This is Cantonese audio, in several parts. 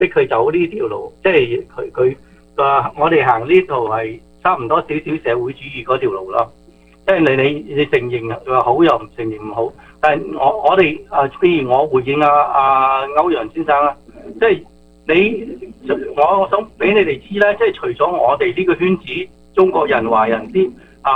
逼佢走呢條路，即係佢我哋行呢度係差唔多少少社會主義嗰條路咯。即係你承認話好又唔承認唔好，但係我哋譬如我回應歐陽先生啦，即係我想俾你哋知咧，即係除咗我哋呢個圈子中國人華人啲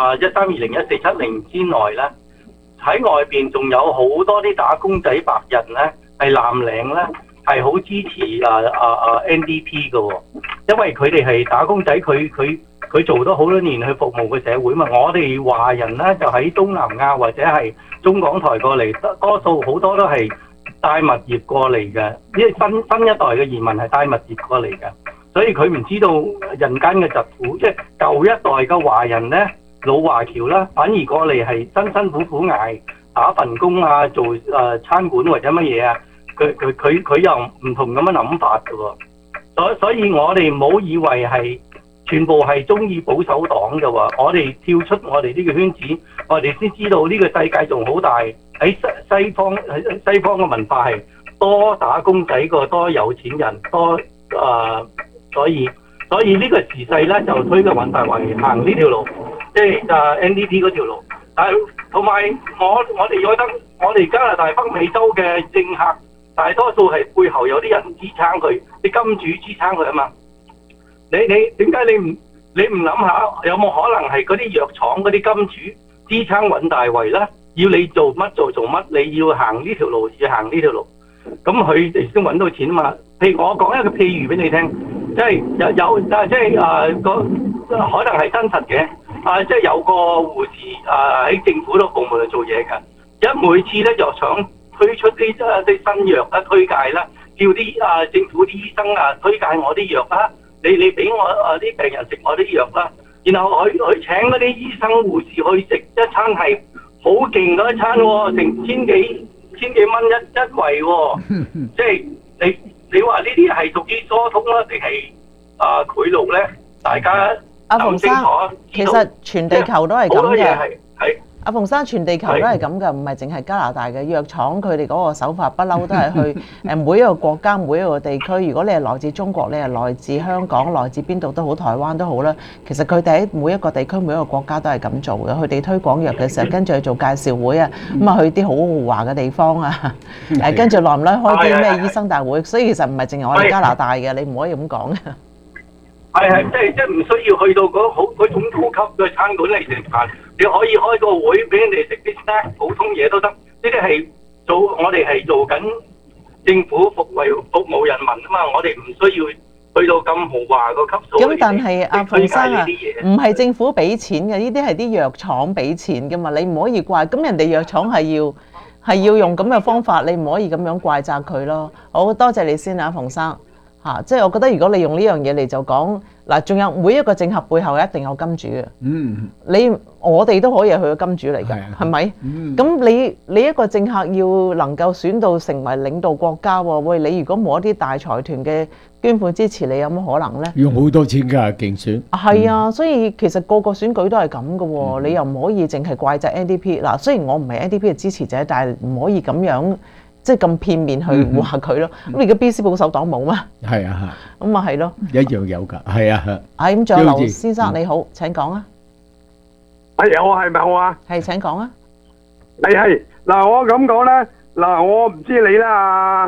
13201470之外咧，喺外邊仲有好多啲打工仔白人咧，係藍領咧，係好支持NDP 嘅喎，因為佢哋係打工仔，佢做咗好多年去服務個社會嘛。我哋華人咧就喺東南亞或者係中港台過嚟，多數好多都係帶物業過嚟嘅，因為新一代嘅移民係帶物業過嚟嘅，所以佢唔知道人間嘅疾苦，即係舊一代嘅華人咧，老華僑啦，反而過嚟係辛辛苦苦捱打份工啊，做餐館或者乜嘢啊，佢又唔同咁嘅諗法嘅喎，所以我哋唔好以為係全部係中意保守黨嘅喎，我哋跳出我哋呢個圈子，我哋先知道呢個世界仲好大，喺西方嘅文化係多打工仔過多有錢人多所以呢個時勢咧就推個尹大維行呢條路，即係NDP 嗰條路。但係同埋我哋覺得我哋加拿大北美洲嘅政客大多數係背後有啲人支撐佢，啲金主支撐佢啊嘛。你點解你唔諗下有冇可能係嗰啲藥廠嗰啲金主支撐尹大維咧？要你做乜做乜，你要行呢條路，要行呢條路，咁佢哋先揾到錢啊嘛。譬如我講一個譬如俾你聽，即係有即係可能係真實嘅。即係有個護士喺政府度部門度做嘢㗎，每次咧藥廠推出啲新藥啦，推介啦，叫啲政府啲醫生推介我啲藥啦，你俾我啲病人食我啲藥啦，然後佢請嗰啲醫生護士去食一餐係好勁嗰一餐喎，成千幾蚊一圍喎，即係你話呢啲係屬於疏通啦，定係賄賂咧？大家阿馮生，其實全地球都係咁嘅。阿馮生，全地球都係咁嘅，唔係淨係加拿大嘅藥廠，佢哋嗰個手法不嬲都係去每一個國家、每一個地區。如果你係來自中國，你係來自香港、來自邊度都好，台灣都好啦。其實佢哋喺每一個地區、每一個國家都係咁做嘅。佢哋推廣藥嘅時候，跟住去做介紹會啊，咁啊去啲好豪華嘅地方啊，跟住耐唔耐開啲咩醫生大會。所以其實唔係淨係我哋加拿大嘅，你唔可以咁講嘅。 即係唔需要去到嗰種高級嘅餐館嚟食飯，你可以開個會俾人哋食啲 snack 普通嘢都得。呢啲係我哋係做緊政府服務人民啊嘛，我哋唔需要去到咁豪華個級數。 咁但係阿馮生啊，唔係政府俾錢嘅，呢啲係啲藥廠俾錢㗎嘛，你唔可以怪。咁人哋藥廠係要用咁嘅方法，你唔可以咁樣怪責佢咯。好多謝你先啊，馮生。即係我覺得如果你用呢樣嘢嚟就講嗱，仲有每一個政客背後一定有金主嘅。我哋都可以係佢嘅金主嚟㗎，係咪？咁你一個政客要能夠選到成為領導國家喎，喂，你如果冇一啲大財團嘅捐款支持，你有乜可能呢？ 用好多錢㗎競選。 係啊，所以其實個個選舉都係咁嘅喎，你又唔可以淨係怪責 NDP。嗱，雖然我唔係 NDP 嘅支持者，但係唔可以咁樣。即係咁片面去話佢咯，咁而家 BC 保守黨冇咩？ 係啊， 咁咪係咯， 一樣有㗎，係啊。 咁仲有劉先生你好，請講啊。 我係咪我啊？ 係請講啊。 係嗱，我咁講咧，嗱，我唔知你啦，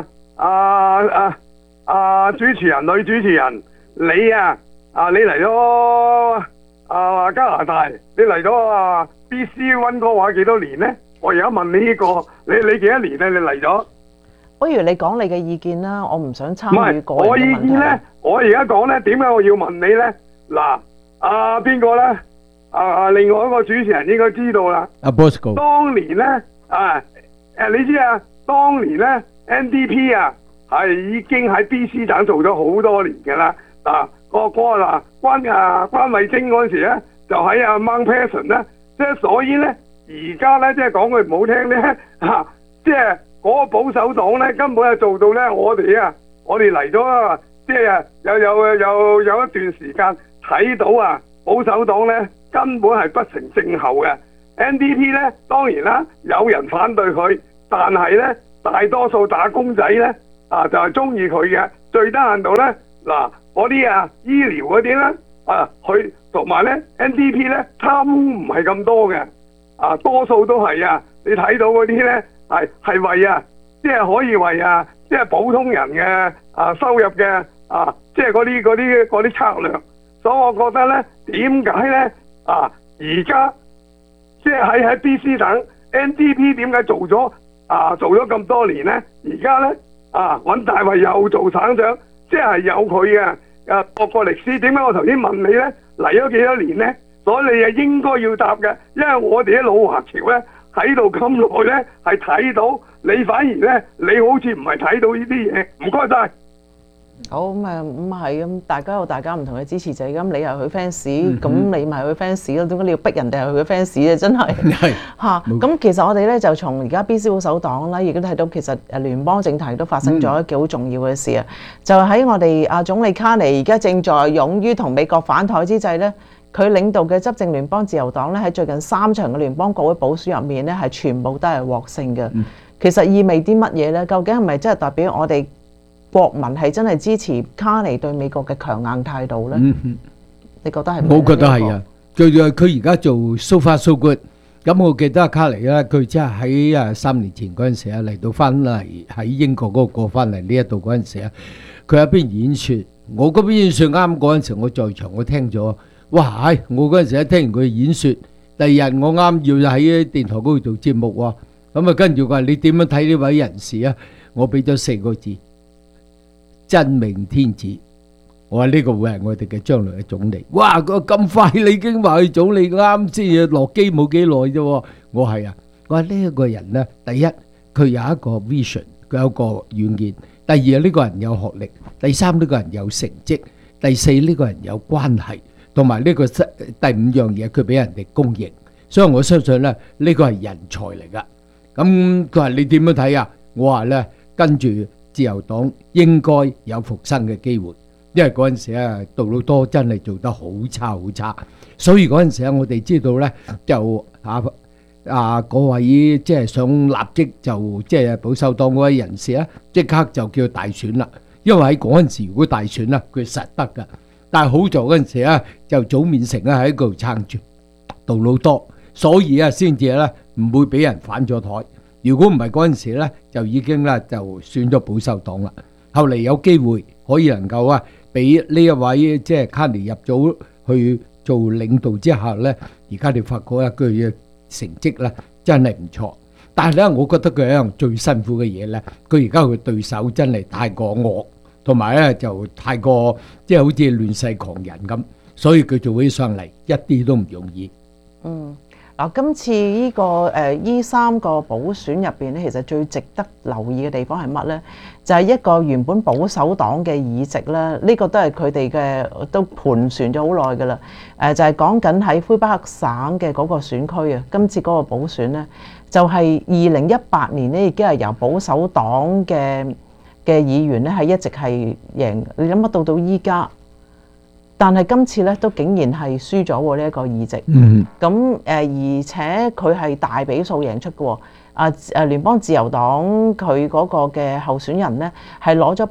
主持人女主持人，你你嚟咗加拿大，你嚟咗BC 溫哥華幾多年咧？我而家問你呢個，你幾多年咧？你嚟咗？ 不如你講你嘅意見啦，我唔想參與個人嘅問題。 我意見咧，我而家講咧，點解我要問你咧？嗱，邊個咧？另外一個主持人應該知道啦。 Bosco。當年咧，你知當年咧 NDP 係已經喺 BC 省做咗好多年嘅啦。關慧貞嗰陣時咧，就喺Mount Pleasant咧，即係所以咧。而家咧，即係講句唔好聽咧，即係嗰個保守黨咧，根本係做到咧，我哋嚟咗即係有一段時間睇到保守黨咧根本係不成正後嘅。NDP 咧當然啦，有人反對佢，但係咧大多數打工仔咧就係中意佢嘅， 最低限度咧嗱，嗰啲醫療嗰啲咧佢同埋咧 NDP 咧貪污唔係咁多嘅，多數都係你睇到嗰啲咧係為即係可以為即係普通人嘅收入嘅即係嗰啲策略，所以我覺得咧點解咧而家即係喺 BC 等 NDP 點解做咗咁多年咧？而家咧揾大衛又做省長，即係有佢嘅各個歷史。點解我頭先問你咧嚟咗幾多年咧？所以你係應該要答嘅，因為我哋啲老華僑咧喺度咁耐咧係睇到，你反而咧你好似唔係睇到呢啲嘢。唔該晒。 好咁係咁，大家有大家唔同嘅支持者，咁你係佢 fans， 咁你咪係佢 fans 咯。點解你要逼人哋係佢嘅 fans 啊？真係嚇。咁其實我哋咧就從而家 BC 保守黨啦，亦都睇到其實聯邦政壇都發生咗一件好重要嘅事啊。就喺我哋總理卡尼而家正在勇於同美國反台之際咧，佢領導嘅執政聯邦自由黨咧喺最近3場嘅聯邦國會補選入面咧係全部都係獲勝嘅。其實意味啲乜嘢咧？究竟係咪真係代表我哋國民係真係支持卡尼對美國嘅強硬態度咧？你覺得係？ 我覺得係啊，佢而家做 so far so good。咁我記得卡尼咧，佢即係喺3年前嗰陣時嚟到翻嚟喺英國嗰個過翻嚟呢一度嗰陣時佢有邊演説，我嗰邊演説啱嗰陣時我在場，我聽咗，哇！我嗰陣時聽完佢演説，第二日我啱要喺電台嗰度做節目喎，咁跟住佢話你點樣睇呢位人士啊？我俾咗4個字。真命天子，我話呢個會係我哋嘅將來嘅總理。哇！佢咁快你已經話佢總理，啱先落機冇幾耐啫。我係我話呢一個人呢，第一佢有一個 vision， 佢有一個遠見；第二呢個人有學歷；第三呢個人有成績；第四呢個人有關係，同埋呢個第5樣嘢佢俾人哋公認。所以我相信呢，呢個係人才嚟噶。咁佢話你點樣睇啊？我話呢，跟住。自由黨應該有復生嘅機會，因為嗰陣時杜魯多真係做得好差好差，所以嗰陣時我哋知道呢，就嗰位即係想立即就即係保守黨嗰位人士即刻就叫大選啦。因為喺嗰陣時如果大選啦，佢實得噶，但係好在嗰陣時就早面成喺度撐住杜魯多，所以先至唔會俾人反咗台。如果唔係嗰陣時咧，就已經就選咗保守黨啦。後嚟有機會可以能夠俾呢一位即係卡尼入咗去做領導之下咧，而家你發覺佢嘅成績咧真係唔錯。但係咧，我覺得佢一樣最辛苦嘅嘢咧，佢而家佢對手真係太過惡，同埋咧就太過即係好似亂世狂人咁，所以佢做起上嚟一啲都唔容易。 嗱，今次呢個呢3個補選入邊咧，其實最值得留意嘅地方係乜咧？就係一個原本保守黨嘅議席啦，呢個都係佢哋嘅都盤旋咗好耐噶啦。就係講緊喺魁北克省嘅嗰個選區啊，今次嗰個補選咧，就係2018年咧已經係由保守黨嘅議員咧係一直係贏，你諗乜到依家？但係今次咧都竟然係輸咗喎呢一個議席，咁而且佢係大比數贏出嘅喎，聯邦自由黨佢嗰個嘅候選人咧係攞咗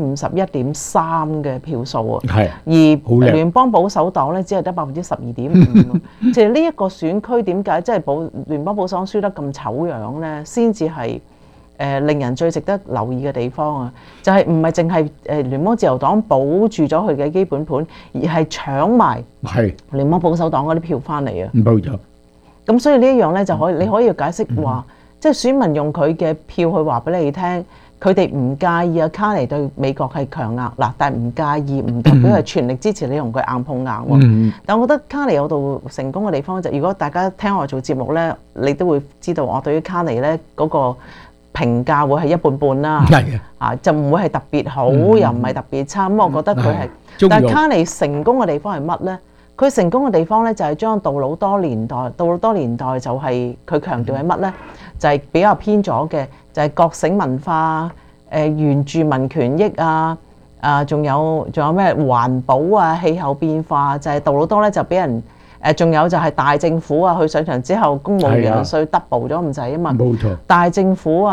51.3%嘅票數啊，而聯邦保守黨咧只係得12.5%，即係呢一個選區點解即係聯邦保守黨輸得咁醜樣咧？先至係令人最值得留意嘅地方啊，就係唔係淨係聯邦自由黨保住咗佢嘅基本盤，而係搶埋聯邦保守黨嗰啲票翻嚟啊！ 冇錯。 咁所以呢一樣咧就可以，你可以解釋話，即係選民用佢嘅票去話俾你聽，佢哋唔介意卡尼對美國係強硬嗱，但係唔介意唔代表係全力支持你同佢硬碰硬喎。但我覺得卡尼有度成功嘅地方就，如果大家聽我做節目咧，你都會知道我對於卡尼咧嗰個評價會係一半半啦，就唔會係特別好，又唔係特別差。咁我覺得佢係，但係卡尼成功嘅地方係乜呢？佢成功嘅地方呢，就係將杜魯多年代就係佢強調係乜呢？就係比較偏左嘅，就係覺醒文化、原住民權益仲有咩環保氣候變化，就係杜魯多呢就俾人。仲有就係大政府佢上場之後公務員稅 double 咗咁滯啊嘛，冇錯。大政府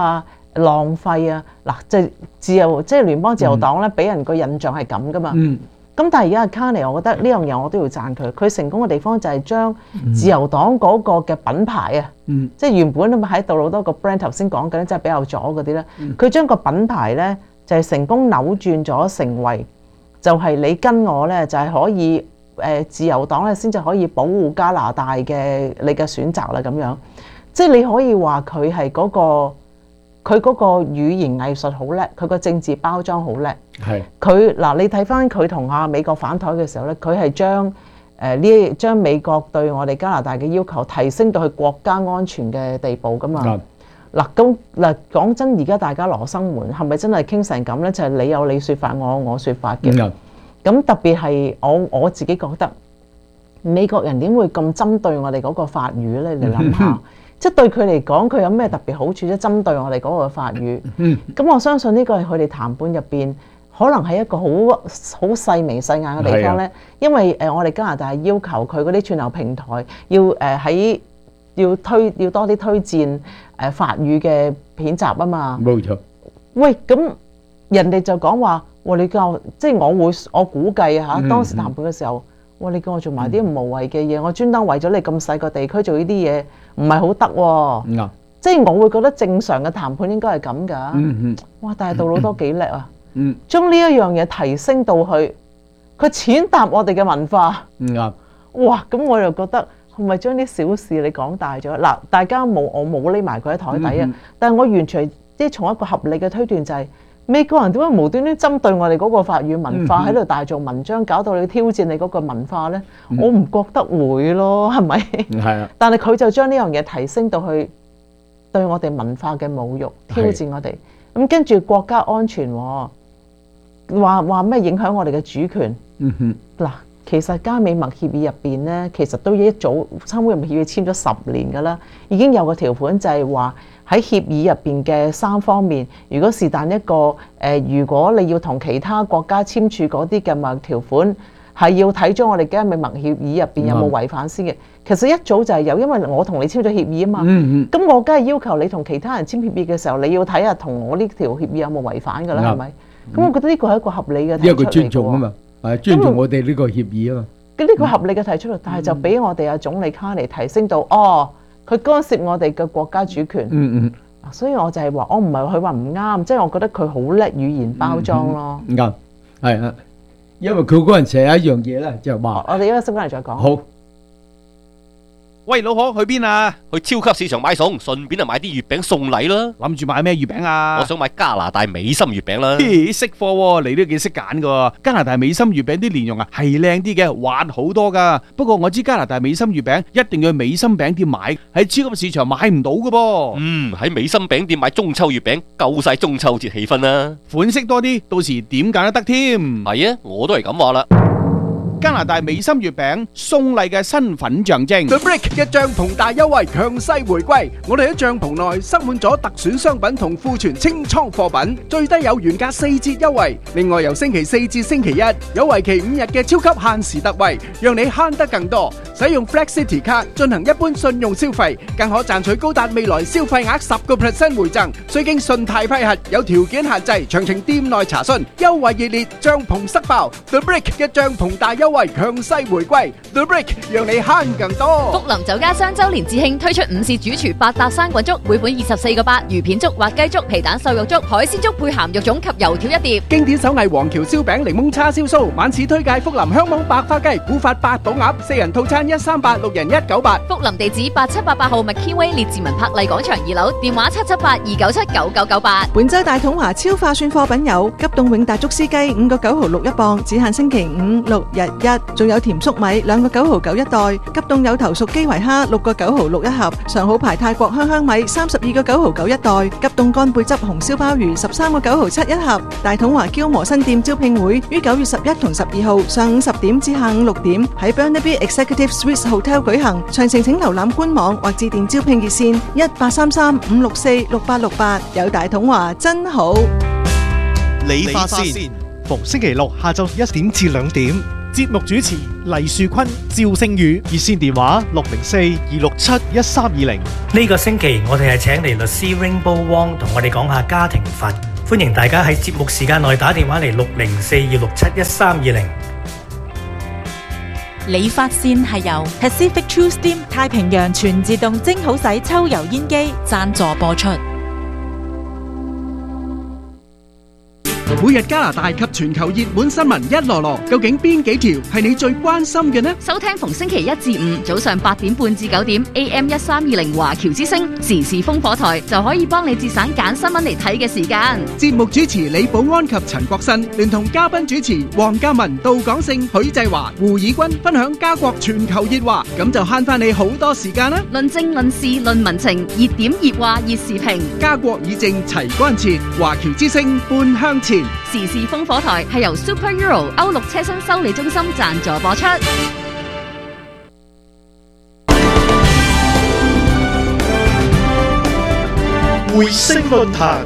浪費啊！嗱，即係聯邦自由黨咧，俾人個印象係咁噶嘛。咁但係而家阿卡尼，我覺得呢樣嘢我都要讚佢。佢成功嘅地方就係將自由黨嗰個嘅品牌啊，即係原本喺杜魯多個 brand 頭先講緊，即係比較左嗰啲咧，佢將個品牌咧就係成功扭轉咗，成為就係你跟我咧就係可以自由黨咧先至可以保護加拿大嘅你嘅選擇啦咁樣。即係你可以話佢係嗰個。佢嗰個語言藝術好叻，佢個政治包裝好叻。係佢嗱，你睇翻佢同美國反台嘅時候咧，佢係將美國對我哋加拿大嘅要求提升到去國家安全嘅地步噶嘛。嗱咁嗱講真，而家大家羅生門係咪真係傾成咁咧？就係你有你説法，我有我説法嘅。咁特別係我自己覺得美國人點會咁針對我哋嗰個法語咧？你諗下。即係對佢嚟講，佢有咩特別好處啫？針對我哋嗰個法語，咁我相信呢個係佢哋談判入邊可能係一個好細眉細眼嘅地方咧。因為我哋加拿大要求佢嗰啲串流平台要多啲推薦法語嘅片集啊嘛。冇錯。喂，咁人哋就講話，你教即係我估計嚇，當時談判嘅時候。你叫我做埋啲無謂嘅嘢，我專登為咗你咁細個地區做呢啲嘢，唔係好得喎。即係我會覺得正常嘅談判應該係咁㗎。哇！但係杜魯多幾叻啊！將呢一樣嘢提升到去，佢踐踏我哋嘅文化。哇！咁我又覺得係咪將啲小事你講大咗？嗱，大家我冇匿埋佢喺台底啊，但係我完全即係從一個合理嘅推斷就係。美國人點解無端端針對我哋嗰個法語文化喺度大做文章，搞到你挑戰你嗰個文化呢？我唔覺得會咯，係咪？係啊。但係佢就將呢樣嘢提升到去對我哋文化嘅侮辱，挑戰我哋。咁跟住國家安全，話咩影響我哋嘅主權？嗱，其實加美墨協議入邊呢，其實都一早參會協議簽咗10年㗎啦，已經有個條款就係話。喺協議入邊嘅3方面，如果是但一個如果你要同其他國家簽署嗰啲嘅貿易條款，係要睇咗我哋加美墨協議入邊有冇違反先嘅。其實一早就係有，因為我同你簽咗協議啊嘛。咁我梗係要求你同其他人簽協議嘅時候，你要睇下同我呢條協議有冇違反㗎啦，係咪？咁我覺得呢個係一個合理嘅提出嚟嘅喎。一個尊重啊嘛，尊重我哋呢個協議啊嘛。咁呢個合理嘅提出嚟，但係就俾我哋阿總理卡尼提升到佢干涉我哋嘅國家主權，所以我就係話，我唔係佢話唔啱，即係我覺得佢好叻語言包裝咯。啱，係啊，因為佢嗰陣時係一樣嘢咧，就話我哋一陣間嚟再講。好。 喂，老可去邊啊？去超級市場買餸，順便就買啲月餅送禮啦。諗住買咩月餅啊？我想買加拿大美心月餅啦。咦，識貨喎，你都幾識揀噶。加拿大美心月餅啲蓮蓉啊，係靚啲嘅，滑好多噶。不過我知加拿大美心月餅一定要去美心餅店買，喺超級市場買唔到噶噃。喺美心餅店買中秋月餅，夠晒中秋節氣氛啦。款式多啲，到時點揀都得添。係啊，我都係咁話啦。加拿大美心月餅送禮嘅身份象徵 The Brick 嘅帳篷大優惠強勢回歸，我哋喺帳篷內塞滿咗特選商品同庫存清倉貨品，最低有原價4折優惠。另外由星期4至星期1有為期5日嘅超級限時特惠，讓你慳得更多。使用 Flex City 卡進行一般信用消費，更可賺取高達未來消費額10% 回贈，需經信貸批核，有條件限制，詳情店內查詢。優惠熱烈，帳篷塞爆 The Brick 嘅帳篷大優惠強勢回歸 The Brick 讓你慳更多。 福林酒家雙周年節慶推出午市主廚8搭生滾粥，每款24個8，魚片粥、滑雞粥、皮蛋瘦肉粥、海鮮粥配鹹肉粽及油條一碟。 經典手藝黃橋燒餅、檸檬叉燒酥，晚市推介福林香芒白花雞、古法八寶鴨，4人套餐138，六人198。 福林地址8788號麥堅威列治文柏麗廣場2樓，電話778-297-9998。 本周大統華超化算貨品有急凍永達竹絲雞5個9毫6一磅，只限星期5、6日1。仲有甜粟米2個9毫9一袋，急凍有頭熟基圍蝦6個9毫6一盒，上好牌泰國香香米32個9毫9一袋，急凍乾貝汁紅燒鮑魚13個9毫7一盒。大統華嬌磨新店招聘會於9月11同12號上午10點至下午6點喺 Burnaby Executive Suites Hotel 舉行，詳情請瀏覽官網或致電招聘熱線1833-564-6868。有大統華真好。 理髮線逢星期六下晝1點至2點。 節目主持黎樹坤、趙星宇，熱線電話604-267-1320。 呢個星期我哋係請嚟律師 Rainbow Wong 同我哋講下家庭法，歡迎大家喺節目時間內打電話嚟604-267-1320。 理髮線係由 Pacific True Steam 太平洋全自動蒸好洗抽油煙機贊助播出。 每日加拿大及全球熱門新聞一籮籮，究竟邊幾條係你最關心嘅呢？ 收聽逢星期1至5早上8點半至9點 AM1320 華僑之聲時事烽火台就可以幫你節省揀新聞嚟睇嘅時間。 節目主持李寶安及陳國新聯同嘉賓主持黃嘉文、杜廣勝、許濟華、胡以軍分享家國全球熱話，咁就慳翻你好多時間啦！ 論政論事論民情，熱點熱話熱時評， 家國以正齊關切，華僑之聲半向前。 時事烽火台係由 Super Euro 歐陸車身修理中心贊助播出。 回聲論壇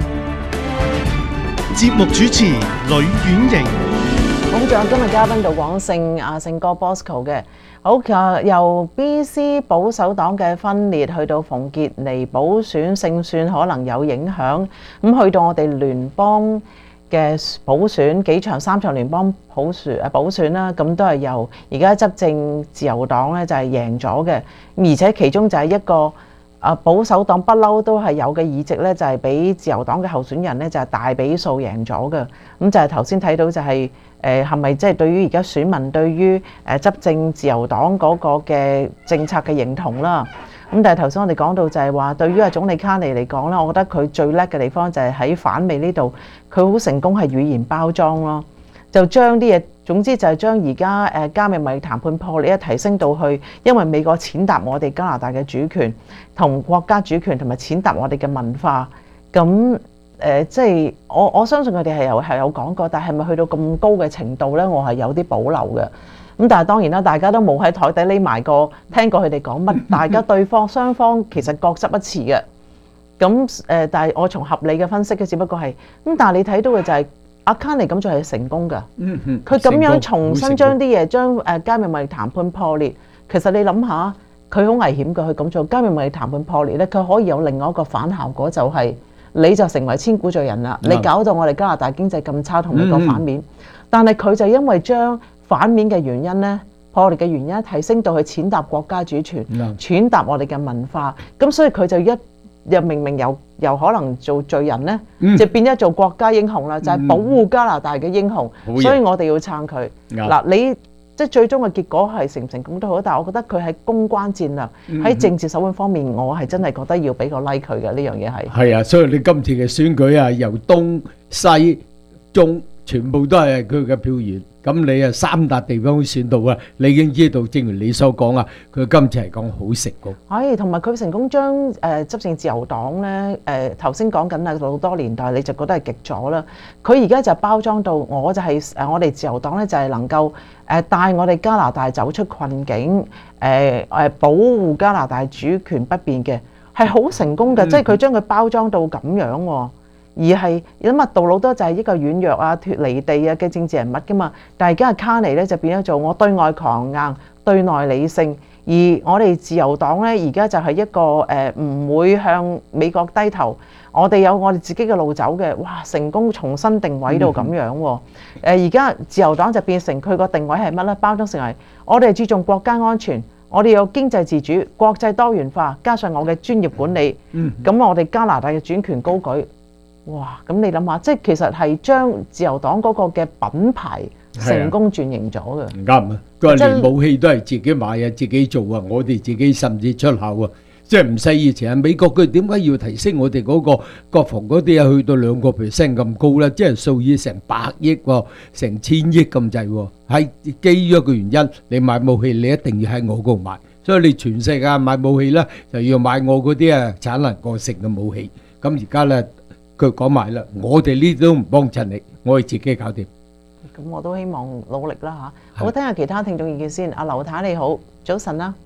節目主持呂婉瑩。 好，仲有今日嘉賓杜廣勝勝哥 Bosco 嘅。好，由 BC 保守黨嘅分裂去到馮傑尼補選勝算可能有影響，咁去到我哋聯邦嘅補選幾場3場聯邦補選啦，咁都係由而家執政自由黨咧就係贏咗嘅，而且其中就係一個保守黨不嬲都係有嘅議席咧，就係俾自由黨嘅候選人咧就係大比數贏咗嘅，咁就係頭先睇到就係係咪即係對於而家選民對於執政自由黨嗰個嘅政策嘅認同啦？咁但係頭先我哋講到就係話，對於阿總理卡尼嚟講咧，我覺得佢最叻嘅地方就係喺反美呢度，佢好成功係語言包裝咯，就將啲嘢，總之就係將而家加美貿易談判破裂提升到去，因為美國踐踏我哋加拿大嘅主權同國家主權，同埋踐踏我哋嘅文化，咁即係我相信佢哋係有講過，但係咪去到咁高嘅程度咧？我係有啲保留嘅。咁但係當然啦，大家都冇喺台底匿埋過聽過佢哋講乜，大家對方雙方其實各執一詞嘅。咁但係我從合理嘅分析嘅，只不過係咁。但係你睇到嘅就係阿卡尼咁做係成功㗎。佢咁樣重新將啲嘢將加美貿易談判破裂，其實你諗下，佢好危險㗎。佢咁做加美貿易談判破裂咧，佢可以有另外一個反效果，就係你就成為千古罪人啦。你搞到我哋加拿大經濟咁差，同美國反面。但係佢就因為將反面嘅原因咧，破裂嘅原因提升到去踐踏國家主權，踐踏我哋嘅文化，咁所以佢就又明明由可能做罪人咧，就變咗做國家英雄啦，就係保護加拿大嘅英雄，所以我哋要撐佢。嗱，你即係最終嘅結果係成唔成功都好，但係我覺得佢喺公關戰略喺政治手腕方面，我係真係覺得要俾個 like 佢嘅呢樣嘢係。係啊， 所以你今次嘅選舉啊，由東西中全部都係佢嘅票源。咁你3笪地方選到啊，你已經知道，正如你所講啊，佢今次嚟講好成功。 係，同埋佢成功將執政自由黨咧頭先講緊啊好多年代，你就覺得係極左啦。佢而家就包裝到我就係我哋自由黨咧就係能夠帶我哋加拿大走出困境，保護加拿大主權不變嘅，係好成功嘅。即係佢將佢包裝到咁樣喎。而係因為杜魯多就係一個軟弱啊、脫離地啊嘅政治人物噶嘛，但係而家卡尼咧就變咗做我對外強硬、對內理性，而我哋自由黨咧而家就係一個唔會向美國低頭，我哋有我哋自己嘅路走嘅，哇！成功重新定位到咁樣喎。而家自由黨就變成佢個定位係乜咧？包裝成為我哋注重國家安全，我哋有經濟自主、國際多元化，加上我嘅專業管理，咁我哋加拿大嘅主權高舉。哇！咁你諗下，即係其實係將自由黨嗰個嘅品牌成功轉型咗嘅。 唔啱啊！佢話連武器都係自己買啊，自己做啊，我哋自己甚至出口啊，即係唔使以前啊。美國佢點解要提升我哋嗰個國防嗰啲啊，去到2% 咁高咧？即係數以成百億喎，成千億咁滯喎。係基於一個原因，你買武器你一定要喺我嗰度買，所以你全世界買武器咧就要買我嗰啲產能過剩嘅武器。咁而家咧。佢講埋啦，我哋呢啲都唔幫襯你，我哋自己搞掂。 咁我都希望努力啦嚇。好，聽下其他聽眾意見先。阿劉太你好，早晨啦。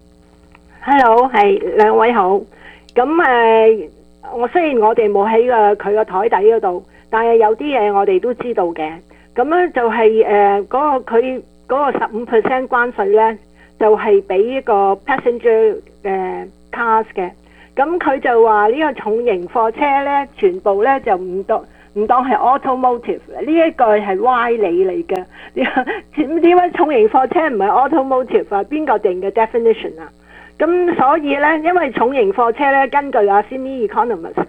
Hello， 係兩位好。咁我雖然我哋冇喺佢個台底嗰度，但係有啲嘢我哋都知道嘅。 咁咧就係嗰個佢嗰個15% 關稅咧，就係俾一個 passenger cars 嘅。咁佢就話呢個重型貨車咧，全部咧就唔當係 automotive， 呢一個係歪理嚟嘅。點解重型貨車唔係 automotive 啊？邊個定嘅 definition 啊？咁所以咧，因為重型貨車咧，根據阿 Sydney Economist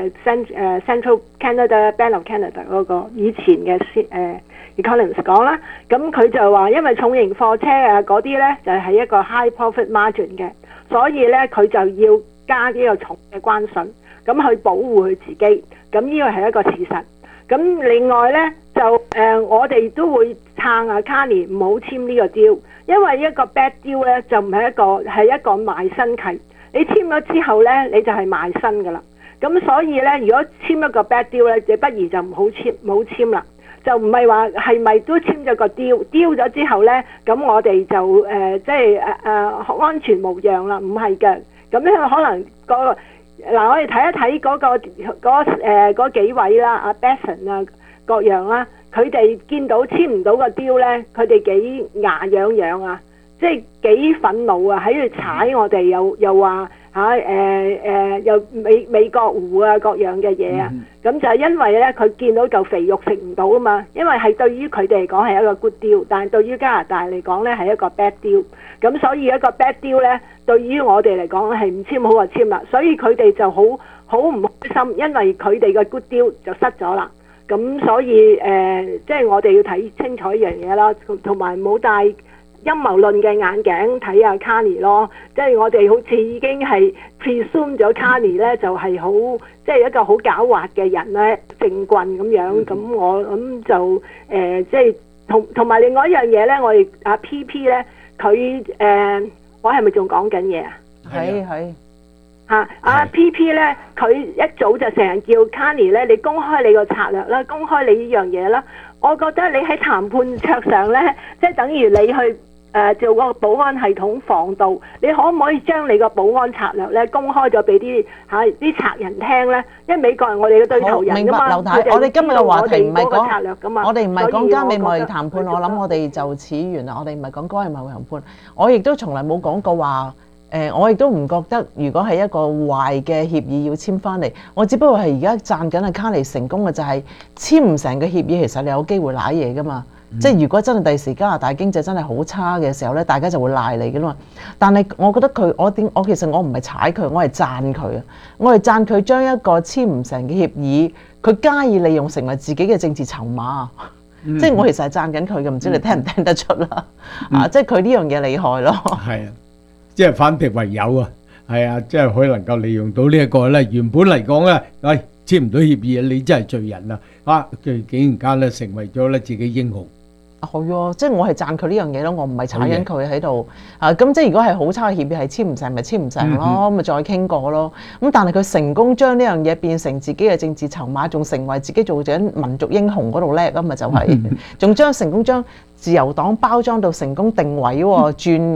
Central Canada Bank of Canada 嗰個以前嘅Economist 講啦，咁佢就話因為重型貨車啊嗰啲咧就係一個 high profit margin 嘅，所以咧佢就要加呢個重嘅關稅，咁去保護佢自己。咁呢個係一個事實。咁另外咧就我哋都會撐阿 Carney 唔好簽呢個 deal，因為一個 bad deal 咧就唔係一個賣身契。你簽咗之後咧，你就係賣身噶啦。咁所以咧，如果簽一個 bad deal 咧，你不如就唔好簽啦。就唔係話係咪都簽咗個 deal 咗之後咧，咁我哋就即係安全無恙啦？唔係嘅。咁樣可能嗱，我哋睇一睇嗰幾位啦，阿 Besson 啊，各樣啦，佢哋見到簽唔到個 deal 咧，佢哋幾牙癢癢啊，即係幾憤怒啊，喺度踩我哋，又話又美國湖啊各樣嘅嘢啊，咁就係因為咧佢見到嚿肥肉食唔到啊嘛，因為係對於佢哋嚟講係一個 good deal， 但係對於加拿大嚟講咧係一個 bad deal， 咁所以一個 bad deal 咧對於我哋嚟講係唔簽好就簽啦，所以佢哋就好唔開心，因為佢哋嘅 good deal 就失咗啦，咁所以即係我哋要睇清楚一樣嘢啦，同埋唔好戴陰謀論嘅眼鏡睇下 Carney 咯，即係我哋好似已經係 presume 咗 Carney 咧就係好即係一個好狡猾嘅人咧，政棍咁樣，咁我諗就即係同埋另外一樣嘢咧，我哋阿 PP 咧佢我係咪仲講緊嘢啊？ 係阿 PP 咧，佢一早就成日叫 Carney 咧，你公開你個策略啦，公開你呢樣嘢啦。我覺得你喺談判桌上咧，即係等於你去做個保安系統防盜，你可唔可以將你個保安策略咧公開咗俾啲賊人聽咧？因為美國係我哋嘅對頭人㗎嘛。 明白，劉太，我哋今日嘅話題唔係講策略㗎嘛， 我哋唔係講加美貿易談判，我諗我哋就此完啦。我哋唔係講加美貿易談判，我亦都從來冇講過話。我亦都唔覺得，如果係一個壞嘅協議要簽翻嚟，我只不過係而家讚緊阿Carney成功嘅就係簽唔成嘅協議，其實你有機會賴嘢噶嘛。即係如果真係第時加拿大經濟真係好差嘅時候咧，大家就會賴你噶嘛。但係我覺得佢，我其實我唔係踩佢，我係讚佢啊！我係讚佢將一個簽唔成嘅協議，佢加以利用成為自己嘅政治籌碼。即係我其實係讚緊佢嘅，唔知你聽唔聽得出啦？即係佢呢樣嘢厲害咯。係啊。 即係反敵為友啊，係啊，即係佢能夠利用到呢一個咧，原本嚟講咧，簽唔到協議，你真係罪人啊！佢竟然間咧成為咗咧自己英雄。 係啊，即係我係讚佢呢樣嘢咯，我唔係踩緊佢喺度啊。咁即係如果係好差嘅協議係簽唔成，咪簽唔成咯，咪再傾過咯。咁但係佢成功將呢樣嘢變成自己嘅政治籌碼，仲成為自己做緊民族英雄嗰度叻啊嘛，就係仲成功將自由黨包裝到成功定位喎，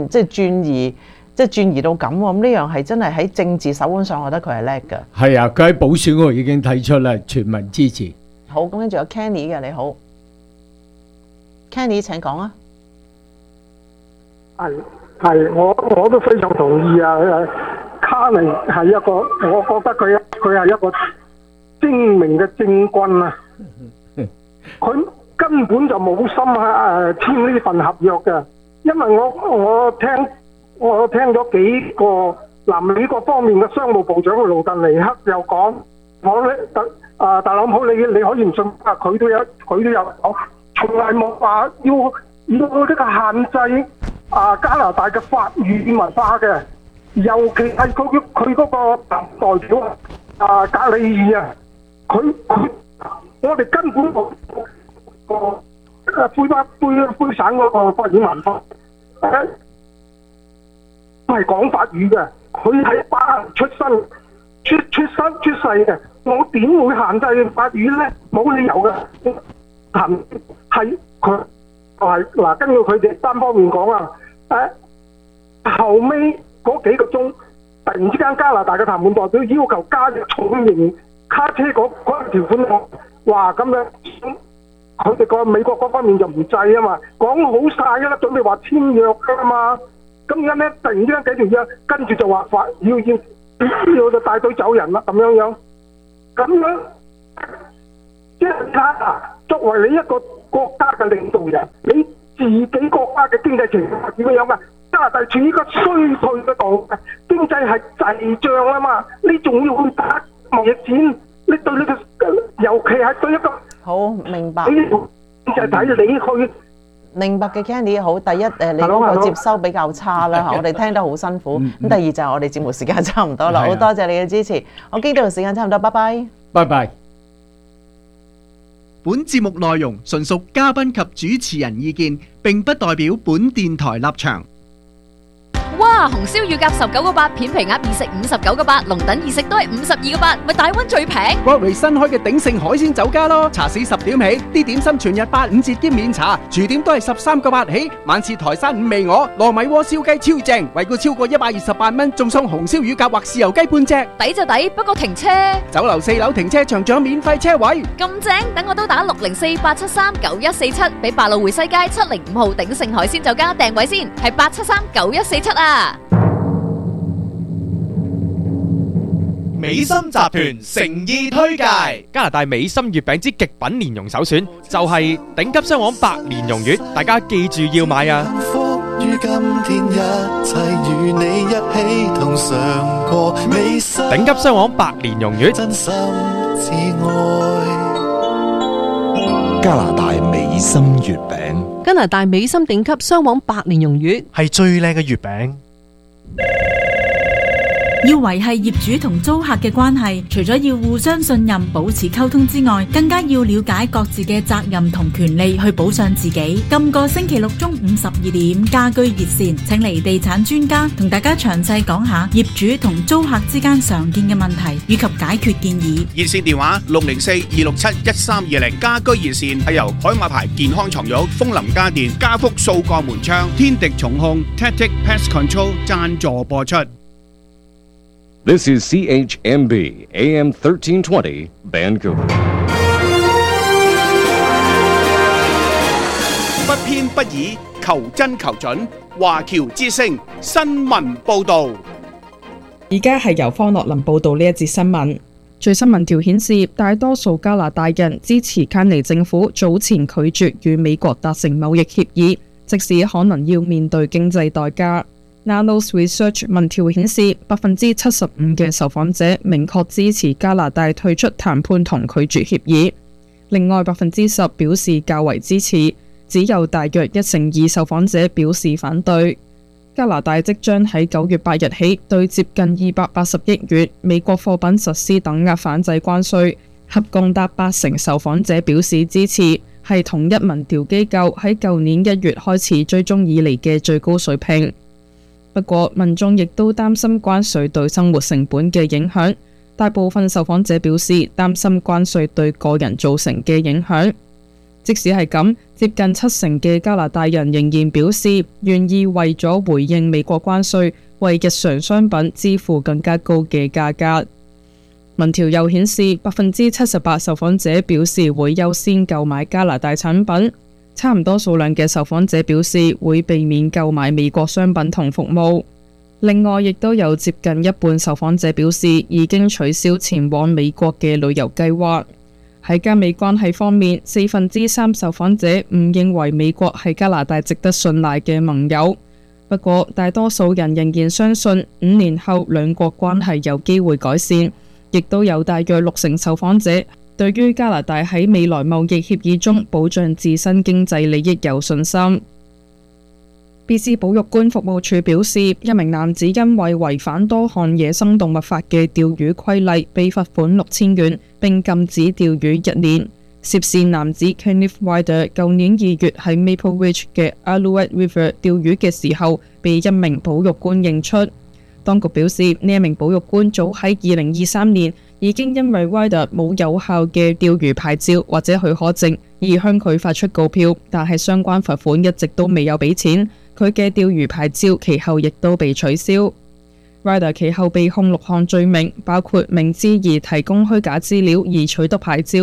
轉移到咁喎，咁呢樣係真係喺政治手腕上，我覺得佢係叻㗎。係啊，佢喺補選嗰度已經提出啦，全民支持。好，咁跟住有 Kenny 嘅，你好 ，Kenny 請講啊。 係，我都非常同意啊。Carney係一個，我覺得佢係一個精明嘅政棍啊。佢根本就冇心簽呢份合約嘅，因為我聽咗幾個美國方面嘅商務部長盧特尼克又講，特朗普你可以唔信啊，佢都有講，從來冇話要呢個限制加拿大嘅法語文化嘅，尤其係佢嗰個代表格里爾啊，我哋根本冇魁省嗰個法語文化。係講法語嘅，佢喺巴黎出世嘅，我點會限制法語咧？冇理由嘅，係佢嗱，根據佢哋單方面講啊，後尾嗰幾個鐘，突然之間加拿大嘅談判代表要求加入重型卡車嗰條款，哇咁樣佢哋個美國嗰方面就唔制啊嘛，講好晒噶啦，準備話簽約噶嘛。咁而家咧突然之間幾條約，跟住就話要就帶隊走人啦，咁樣，即係睇下，作為你一個國家嘅領導人，你自己國家嘅經濟情況係點樣噶？加拿大處於一個衰退嘅度，經濟係滯脹啊嘛，你仲要去打貿易戰，你對你嘅，尤其係對一個好明白， 就係睇你去。 明白嘅 Candy 好，第一你嗰個接收比較差啦，我哋聽得好辛苦。咁第二就係我哋節目時間差唔多啦，好多謝你嘅支持。我經度時間差唔多，拜拜。 拜拜。 本節目內容純屬嘉賓及主持人意見，並不代表本電台立場。 哇！紅燒乳鴿19個8，片皮鴨二食59個8，龍躉二食都係52個8，咪大溫最平。 Broadway 新開嘅鼎盛海鮮酒家咯，茶市10點起，啲點心全日85折兼免茶，廚點都係13個8起，晚市台山五味鵝、糯米鍋燒雞超正，惠顧超過128蚊，仲送紅燒乳鴿或豉油雞半隻。 抵就抵，不過停車。 酒樓4樓停車場仲有免費車位。 咁正，等我都打604-873-9147，俾百老匯西街705號鼎盛海鮮酒家訂位先，係873-9147啊！ 美心集團誠意推介加拿大美心月餅之極品蓮蓉首選，就係頂級雙黃白蓮蓉月，大家記住要買啊！於今天一切與你一起同嘗過美心頂級雙黃白蓮蓉月，真心至愛。 加拿大美心月餅， 加拿大美心頂級雙黃白蓮蓉月係最靚嘅月餅。 要維繫業主同租客嘅關係，除咗要互相信任、保持溝通之外，更加要了解各自嘅責任同權利，去保障自己。今個星期六中午12點，家居熱線請嚟地產專家同大家詳細講下業主同租客之間常見嘅問題以及解決建議。 熱線電話604-267-1320，家居熱線係由海馬牌健康床褥、風林家電、家福數個門窗、天敵重控、Tactic Pest Control 贊助播出。 This is CHMB AM 1320 Vancouver。 不偏不倚，求真求準。華僑之聲新聞報導。 而家係由方樂林報導呢一節新聞。最新民調顯示，大多數加拿大人支持卡尼政府早前拒絕與美國達成貿易協議，即使可能要面對經濟代價。Nanos Research 民調顯示，75%嘅受訪者明確支持加拿大退出談判同拒絕協議，另外10%表示較為支持，只有大約1%受訪者表示反對。加拿大即將喺9月8日起對接近280億元美國貨品實施等額反制關稅，合共達80%受訪者表示支持，係同一民調機構喺舊年1月開始追蹤以嚟嘅最高水平。不過，民眾亦都擔心關稅對生活成本嘅影響。大部分受訪者表示擔心關稅對個人造成嘅影響。即使係咁，接近70%嘅加拿大人仍然表示願意為咗回應美國關稅，為日常商品支付更加高嘅價格。民調又顯示，78%受訪者表示會優先購買加拿大產品。差唔多數量嘅受訪者表示會避免購買美國商品同服務。另外，亦都有接近一半受訪者表示已經取消前往美國嘅旅遊計劃。喺加美關係方面，3%受訪者唔認為美國係加拿大值得信賴嘅盟友。不過，大多數人仍然相信5年後兩國關係有機會改善。亦都有大約60%受訪者對於加拿大喺未來貿易協議中保障自身經濟利益有信心。BC 保育官服務處表示，一名男子因為違反多項野生動物法嘅釣魚規例，被罰款6000元，並禁止釣魚1年。涉事男子 Kenneth Ryder 舊年2月喺 Maple Ridge 嘅 Alouette River 釣魚嘅時候，被一名保育官認出。當局表示，呢一名保育官早喺2023年已經因為 Ryder 冇有效嘅釣魚牌照或者許可證而向佢發出告票，但係相關罰款一直都未有俾錢，佢嘅釣魚牌照其後亦都被取消。Ryder 其後被控6項罪名，包括明知而提供虛假資料而取得牌照、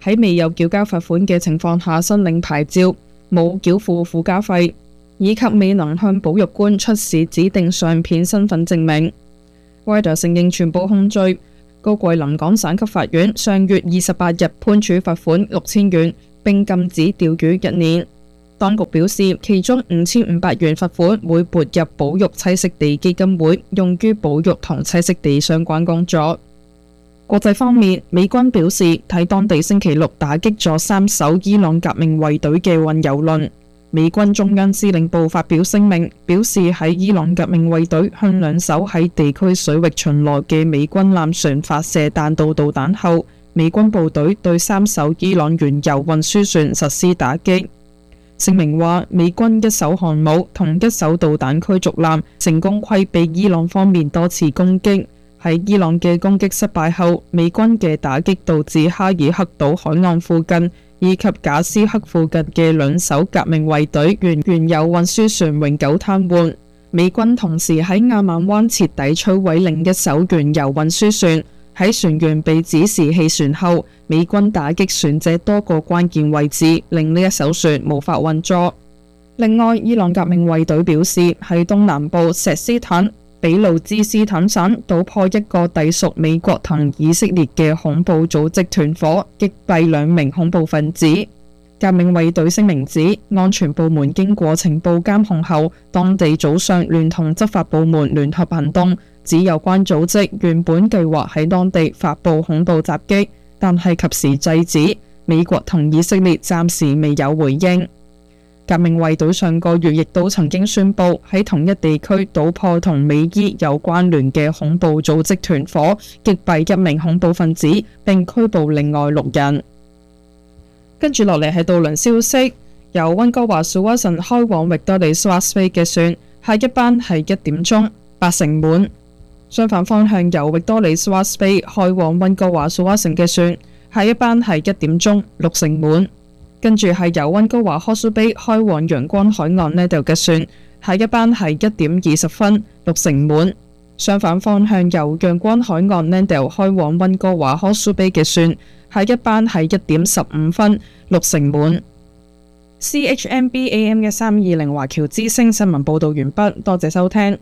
喺未有繳交罰款嘅情況下申領牌照，冇繳付附加費，以及未能向保育官出示指定相片身份證明。Ryder 承認全部控罪。高貴臨港省級法院上月28日判處罰款6000元，並禁止釣魚1年。當局表示，其中5500元罰款會撥入保育棲息地基金會，用於保育同棲息地相關工作。國際方面，美軍表示喺當地星期六打擊咗3艘伊朗革命衛隊嘅運油輪。美軍中央司令部發表聲明，表示喺伊朗革命衛隊向2艘喺地區水域巡邏嘅美軍艦船發射彈道導彈後，美軍部隊對3艘伊朗原油運輸船實施打擊。聲明話，美軍1艘航母同1艘導彈驅逐艦成功規避伊朗方面多次攻擊。喺伊朗嘅攻擊失敗後，美軍嘅打擊導致哈爾克島海岸附近以及賈斯克附近嘅2艘革命衛隊原油運輸船永久癱瘓。美軍同時喺亞曼灣徹底摧毀另1艘原油運輸船。喺船員被指示棄船後，美軍打擊船隻多個關鍵位置，令呢1艘船無法運作。另外，伊朗革命衛隊表示喺東南部錫斯坦比路茲斯坦省搗破一個隸屬美國同以色列嘅恐怖組織團伙，擊斃2名恐怖分子。革命衛隊聲明指，安全部門經過情報監控後，當地早上聯同執法部門聯合行動，指有關組織原本計劃喺當地發布恐怖襲擊，但係及時制止。美國同以色列暫時未有回應。革命衛隊上個月亦都曾經宣布喺同一地區搗破同美伊有關聯嘅恐怖組織團伙，擊斃1名恐怖分子，並拘捕另外6人。跟住落嚟係渡輪消息，由溫哥華 Tsawwassen 開往域多利 Strathspey 嘅船，下一班係1點鐘8成滿；相反方向由域多利 Strathspey 開往溫哥華 Tsawwassen 嘅船，下一班係1點鐘6成滿。跟住係由溫哥華 Hawke's Bay 開往陽光海岸呢度嘅船，下一班係1點20分6成滿。相反方向由陽光海岸呢度開往溫哥華 Hawke's Bay 嘅船，下一班係1點15分6成滿。CHMB AM 嘅320華僑之聲新聞報道完畢，多謝收聽。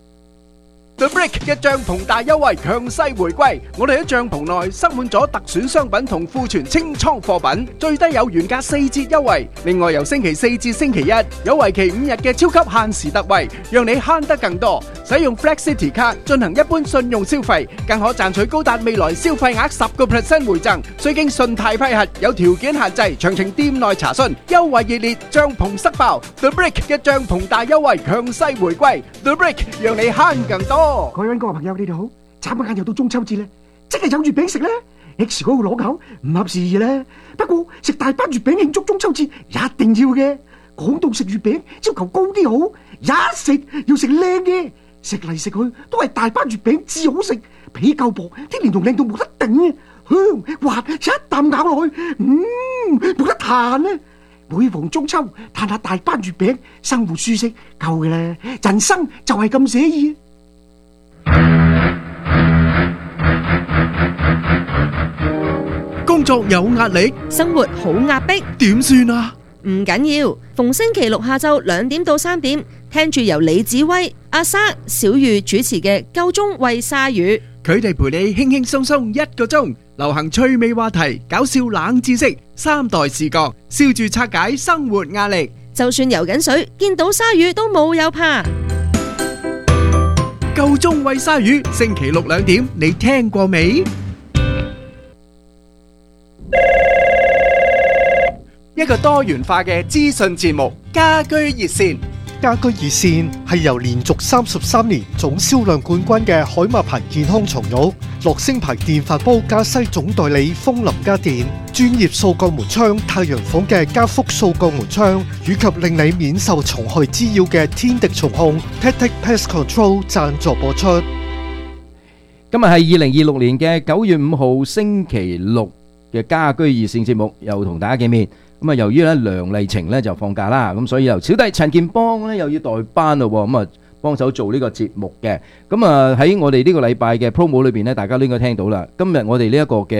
The Brick 嘅帳篷大優惠強勢回歸，我哋喺帳篷內塞滿咗特選商品同庫存清倉貨品，最低有原價4折優惠。另外由星期4至星期1有為期5日嘅超級限時特惠，讓你慳得更多。使用 Flexity 卡進行一般信用消費，更可賺取高達未來消費額10% 回贈，需經信貸批核，有條件限制，詳情店內查詢。優惠熱烈，帳篷塞爆 ！The Brick 嘅帳篷大優惠強勢回歸 ，The Brick 讓你慳更多。 各位溫哥華朋友，你哋好！眨下眼又到中秋節咧，即係有月餅食咧。X 嗰個攞口唔合時宜咧，不過食大班月餅慶祝中秋節一定要嘅。講到食月餅，要求高啲好，一食要食靚嘅，食嚟食去都係大班月餅至好食，皮夠薄，啲蓮蓉靚到冇得頂，香滑，一啖咬落去，冇得彈咧。每逢中秋，嘆下大班月餅，生活舒適夠嘅啦。人生就係咁寫意。 工作有壓力， 生活好壓迫， 點算啊？ 唔緊要，逢星期六下晝2點到3點，聽住由李子威、阿生、小玉主持嘅《夠鐘喂鯊魚》， 佢哋陪你輕輕鬆鬆1個鐘，流行趣味話題、搞笑冷知識、3代視角，笑住拆解生活壓力。 就算游緊水，見到鯊魚都冇有怕。 夠鐘喂鯊魚，星期六2點，你聽過未？一個多元化嘅資訊節目，家居熱線。 家居熱線係由連續33年總銷量冠軍嘅海馬牌健康床褥、樂聲牌電飯煲加西總代理風林家電、專業掃鋼門窗太陽房嘅加福掃鋼門窗，以及令你免受蟲害滋擾嘅天敵蟲控 Tactic Pest Control 贊助播出。 今日係2026年嘅9月5號星期六嘅家居熱線節目，又同大家見面。咁啊，由於咧梁麗晴咧就放假啦，咁所以由小弟陳建邦咧又要代班咯，咁啊幫手做呢個節目嘅。咁啊喺我哋呢個禮拜嘅 promo 裏邊咧，大家都應該聽到啦。今日我哋呢一個嘅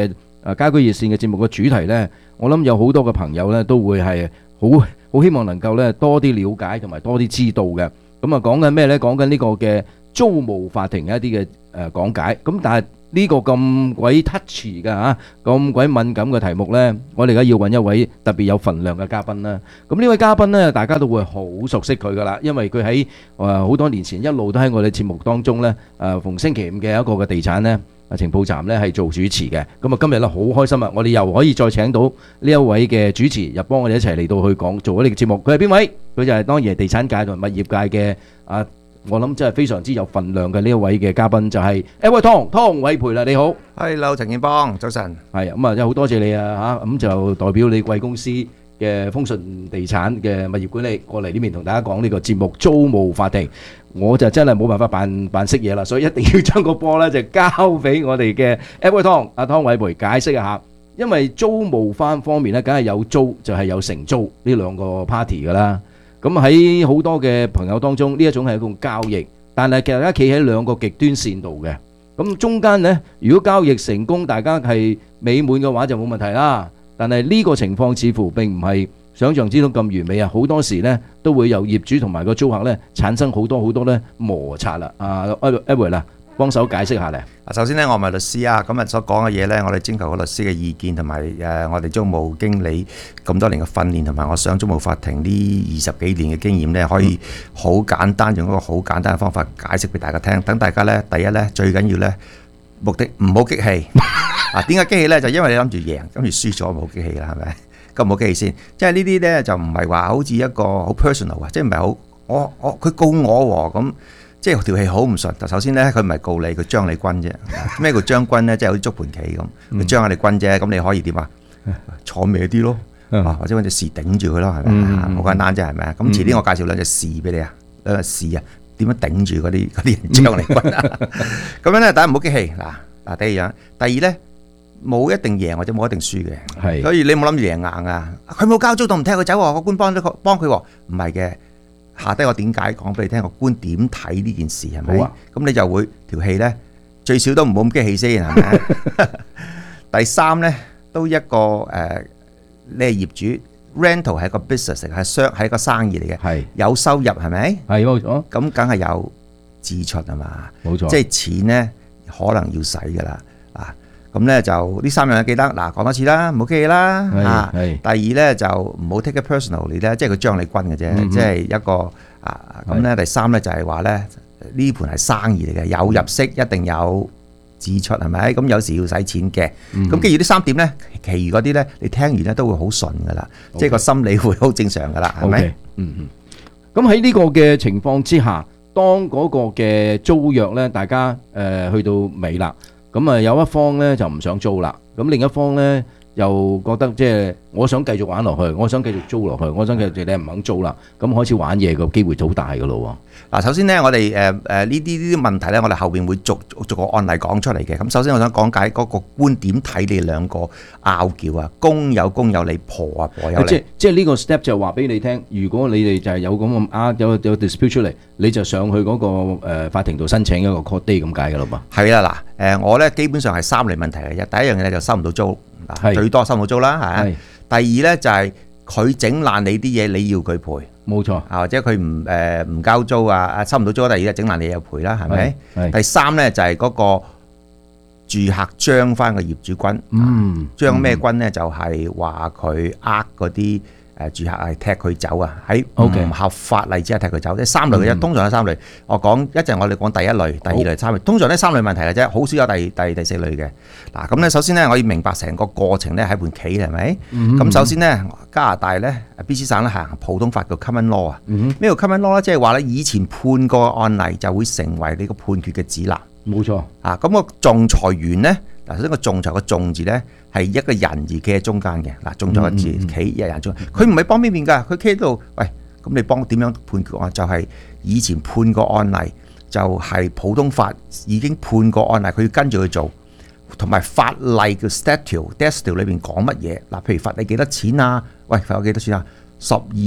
家居熱線嘅節目嘅主題呢，我諗有好多嘅朋友呢都會係好希望能夠呢多啲了解同埋多啲知道嘅。咁啊講緊咩呢？講緊呢個嘅租務法庭一啲嘅講解。咁但係呢個咁鬼 touchy 嘅嚇，咁鬼敏感嘅題目呢，我哋而家要揾一位特別有份量嘅嘉賓啦。咁呢位嘉賓呢，大家都會好熟悉佢噶啦，因為佢喺好多年前一路都喺我哋節目當中呢，逢星期五嘅一個嘅地產呢情報站呢係做主持嘅。咁啊今日呢好開心啊，我哋又可以再請到呢一位嘅主持入幫我哋一齊嚟到去講做呢個節目。佢係邊位？佢就係當然係地產界同埋物業界嘅我諗真係非常之有份量嘅呢一位嘅嘉賓，就係 Edward 湯偉培啦。你好 ，Hello 陳建邦，早晨。 係咁啊，真係好多謝你啊嚇，咁就代表你貴公司嘅豐順地產嘅物業管理過嚟呢邊同大家講呢個節目租務法庭。我就真係冇辦法扮識嘢啦，所以一定要將個波咧就交俾我哋嘅 Edward 湯湯偉培解釋一下。因為租務方面咧，梗係有租就係有承租呢兩個 party 噶啦。咁喺好多嘅朋友當中，呢一種係一種交易，但係其實大家企喺兩個極端線度嘅。咁中間呢，如果交易成功，大家係美滿嘅話就冇問題啦。但係呢個情況似乎並唔係想象之中咁完美啊！好多時呢都會由業主同埋個租客呢產生好多咧摩擦啦。Edward 啦，幫手解釋下咧。 首先呢，我唔係律師啊，今日所講嘅嘢呢，我哋徵求個律師嘅意見，同埋我哋租務經理咁多年嘅訓練，同埋我上租務法庭呢20幾年嘅經驗呢，可以好簡單用一個好簡單嘅方法解釋俾大家聽。等大家呢，第一呢，最緊要呢，目的唔好激氣。點解激氣呢？就因為你諗住贏，跟住輸咗冇激氣啦，係咪？咁唔好激氣先。即係呢啲呢，就唔係話好似一個好 personal 啊，即係唔係好佢告我喎咁。即係條氣好唔順。首先咧，佢唔係告你，佢將你軍啫。咩叫將軍咧？即係好似捉盤棋咁，佢將下你軍啫。咁你可以點啊？坐歪啲咯，或者揾隻士頂住佢咯，係咪？好簡單啫，係咪啊？咁遲啲我介紹兩隻士俾你啊，兩隻士啊，點樣頂住嗰啲人將你軍啊？咁樣咧，大家唔好激氣。嗱，第二樣，第二咧，冇一定贏或者冇一定輸嘅。係，所以你冇諗住贏硬啊！佢冇交租都唔踢佢走喎，個官幫佢喎，唔係嘅。下低我點解講俾你聽個官點睇呢件事係咪？咁你就會條氣咧最少都唔好咁激氣先係咪？第三咧都一個你係業主 rental 係一個 business 係一個生意嚟嘅，係有收入係咪？係冇錯。咁梗係有支出係嘛？冇錯。即係錢咧可能要使㗎啦啊！咁咧就呢三樣記得嗱，講多次啦，唔好激氣啦嚇。第二咧就唔好 take it personally咧，即係佢將你軍嘅啫，即係一個咁咧。第三咧就係話咧呢盤係生意嚟嘅，有入息一定有支出係咪？咁有時要使錢嘅。咁基於呢三點咧，其餘嗰啲咧你聽完咧都會好順噶啦，即係個心理會好正常噶啦，係咪？ 咁喺呢個嘅情況之下，當嗰個嘅租約咧，大家去到尾啦。咁啊，有一方咧就唔想租啦，咁另一方咧又覺得即係我想繼續玩落去，我想繼續租落去，我想繼續你唔肯租啦，咁開始玩嘢個機會就好大噶咯喎。嗱，首先咧，我哋呢啲問題咧，我哋後邊會逐個案例講出嚟嘅。咁首先我想講解嗰個觀點睇你兩個拗撬啊，公有公有理，婆有理。 即係呢個 step 就話俾你聽，如果你哋就係有咁有 dispute 出嚟，你就上去嗰個法庭度申請一個 court day 咁解噶啦嘛。係啦，嗱，我咧基本上係三類問題嘅啫。第一樣嘢咧就收唔到租。最多收唔到租啦，係。第二咧就係佢整爛你啲嘢，你要佢賠， 冇錯。 或者佢唔交租啊，收唔到租。第二咧整爛你又賠啦，係咪？第三咧就係嗰個住客將翻個業主軍，將咩軍咧就係話佢嗰啲住客係踢佢走啊，喺唔合法例之下踢佢走，即係三類嘅啫。通常有三類。我哋講第一類、第二類、第三類。通常呢三類問題嘅啫，好少有第四類嘅。嗱，咁咧首先咧，我要明白成個過程咧係盤棋係咪？咁首先咧，加拿大咧 BC 省咧行普通法叫 common law 啊。咩叫 common law 咧？即係話咧以前判個案例就會成為你個判決嘅指南。冇錯。啊，咁個仲裁員咧，嗱，首先個仲裁個仲字咧係一個人而企喺中間嘅。嗱，仲裁個字企一人中間，佢唔係幫邊邊㗎，佢企喺度。喂，咁你幫點樣判決案？就係以前判個案例就係普通法已經判個案例，佢要跟住去做，同埋法例叫 statute 裏邊講乜嘢？嗱，譬如罰你幾多錢啊？喂，罰我幾多錢啊？12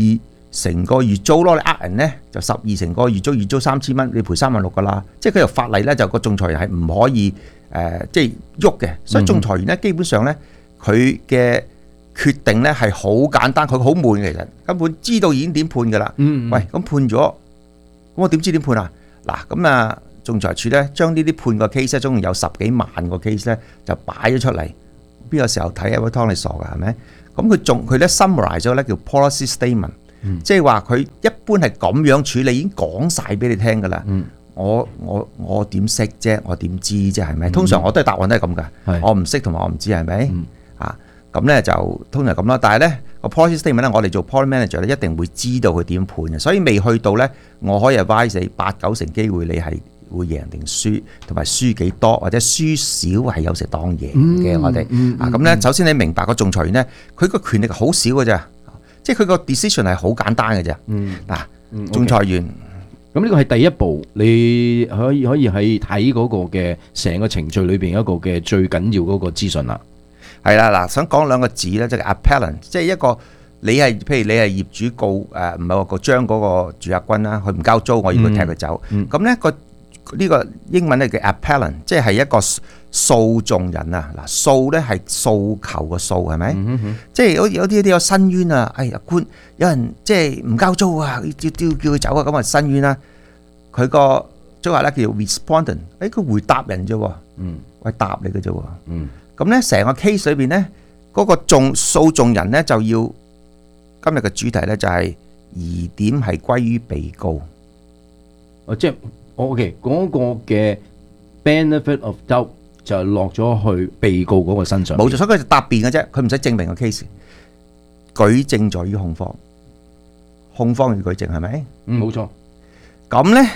成個月租咯，你呃人咧就12成個月租3000蚊，你賠36000噶啦。即係佢條法例咧就個仲裁員係唔可以即係喐嘅，所以仲裁員咧基本上咧佢嘅決定咧係好簡單，佢好悶嘅，其實根本知道已經點判噶啦。喂，咁判咗，咁我點知點判啊？嗱，咁啊仲裁處咧將呢啲判個 case 咧，總共有10幾萬個 case 咧就擺咗出嚟。邊個時候睇啊？湯你傻㗎係咪？咁佢咧 summarize 咗咧叫 policy statement。即係話佢一般係咁樣處理，已經講晒俾你聽㗎啦。我點識啫？我點知啫？係咪？通常我都係答案都係咁㗎。我唔識同埋我唔知係咪？咁咧就通常咁啦。但係咧個 policy statement 咧，我哋做 policy manager 咧一定會知道佢點判嘅。所以未去到咧，我可以 advise 你8-9成機會你係會贏定輸，同埋輸幾多或者輸少係有時當贏嘅。我哋咁咧，首先你明白個仲裁員咧，佢個權力好少㗎咋。即係佢個 decision 係好簡單嘅啫。仲裁員， 咁呢個係第一步，你可以喺睇嗰個嘅成個程序裏邊一個嘅最緊要嗰個資訊啦。 係啦，嗱，想講兩個字咧，即係 appellant， 即係一個你係譬如你係業主告唔係話個將嗰個住客軍啦，佢唔交租，我要佢踢佢走。咁咧呢個英文咧叫 appellant， 即係一個訴訟人啊。嗱，訴咧係訴求個訴係咪？即係有啲有申冤啊！哎呀官，有人即係唔交租啊，叫佢走啊，咁啊申冤啦。佢個即係話咧叫 respondent， 佢回答人啫喎。喂，答你嘅啫喎。咁咧成個 case 裏邊咧，嗰個訴訟人咧就要今日嘅主題咧就係疑點係歸於被告。 即係。OK， 嗰個嘅 benefit of doubt 就落咗去被告嗰個身上。 冇錯，所以佢就答辯嘅啫，佢唔使證明個 case。舉證在於控方，控方要舉證係咪？ 冇錯。 咁咧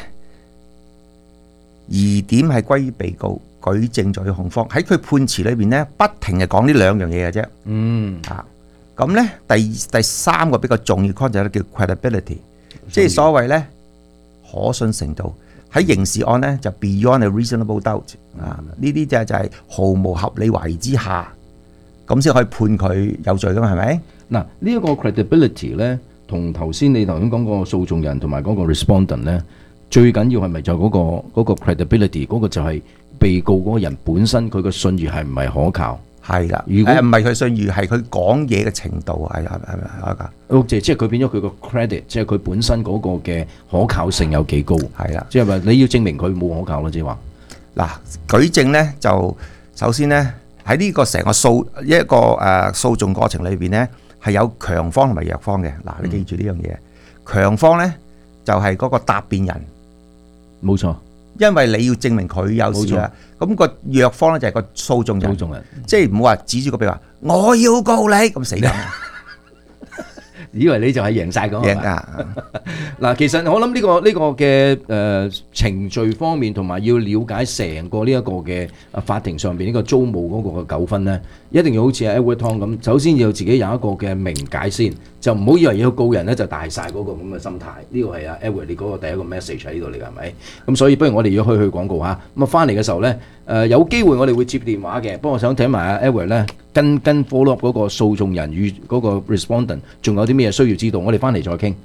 疑點係歸於被告，舉證在於控方。喺佢判詞裏邊咧，不停係講呢兩樣嘢嘅啫。咁咧第三個比較重要 concept 叫 credibility， 即係所謂咧可信程度。喺刑事案咧就 beyond a reasonable doubt 呢啲就係毫無合理懷疑之下，咁先可以判佢有罪噶嘛，係咪？ 嗱，呢一個 credibility 咧，同頭先你頭先講個訴訟人同埋嗰個 respondent 咧，最緊要係咪就嗰個 credibility 嗰個就係被告嗰個人本身佢個信譽係唔係可靠？係啦，如果唔係佢信譽，係佢講嘢嘅程度係咪可靠？即係佢變咗佢個 credit， 即係佢本身嗰個嘅可靠性有幾高？係啦，即係話你要證明佢冇可靠咯，即係話嗱，舉證咧就首先咧喺呢個成個訴訟過程裏邊咧係有強方同埋弱方嘅。嗱，你記住呢樣嘢，強方咧就係嗰個答辯人， 冇錯。 因為你要證明佢有事啊，咁個弱方咧就係個訴訟人，即係唔好話指住個鼻話我要告你咁死梗， 以為你就係贏晒咁贏啊！ 嗱，其實我諗呢個嘅程序方面，同埋要了解成個呢一個嘅法庭上邊呢個租務嗰個嘅糾紛咧，一定要好似 Edward Tong 咁，首先要自己有一個嘅明解先，就唔好以為要告人咧就大晒嗰個咁嘅心態。呢個係Edward你嗰個第一個 message 喺呢度嚟㗎，係咪？咁所以不如我哋要去廣告嚇，咁啊翻嚟嘅時候咧，有機會我哋會接電話嘅，不過我想睇埋阿 Edward 咧跟 follow up 嗰個訴訟人與嗰個 respondent， 仲有啲咩需要知道？我哋翻嚟再傾。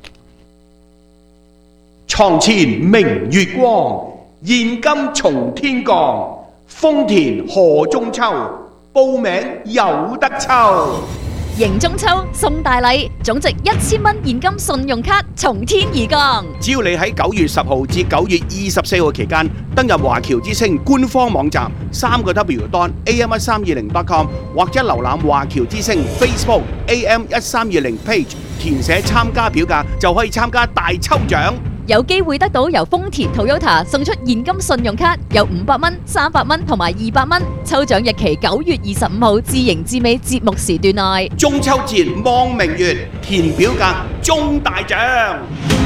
床前明月光，現金從天降。豐田賀中秋，報名有得抽。 迎中秋送大禮，總值1000蚊現金信用卡從天而降。 只要你喺9月10號至9月24號期間登入華僑之星官方網站3w.am1320.com 或者瀏覽華僑之星 Facebook AM1320 page， 填寫參加表格就可以參加大抽獎。 有機會得到由豐田 Toyota 送出現金信用卡，有500蚊、300蚊同埋200蚊。抽獎日期9月25號至迎至尾節目時段內。 中秋節望明月，填表格中大獎。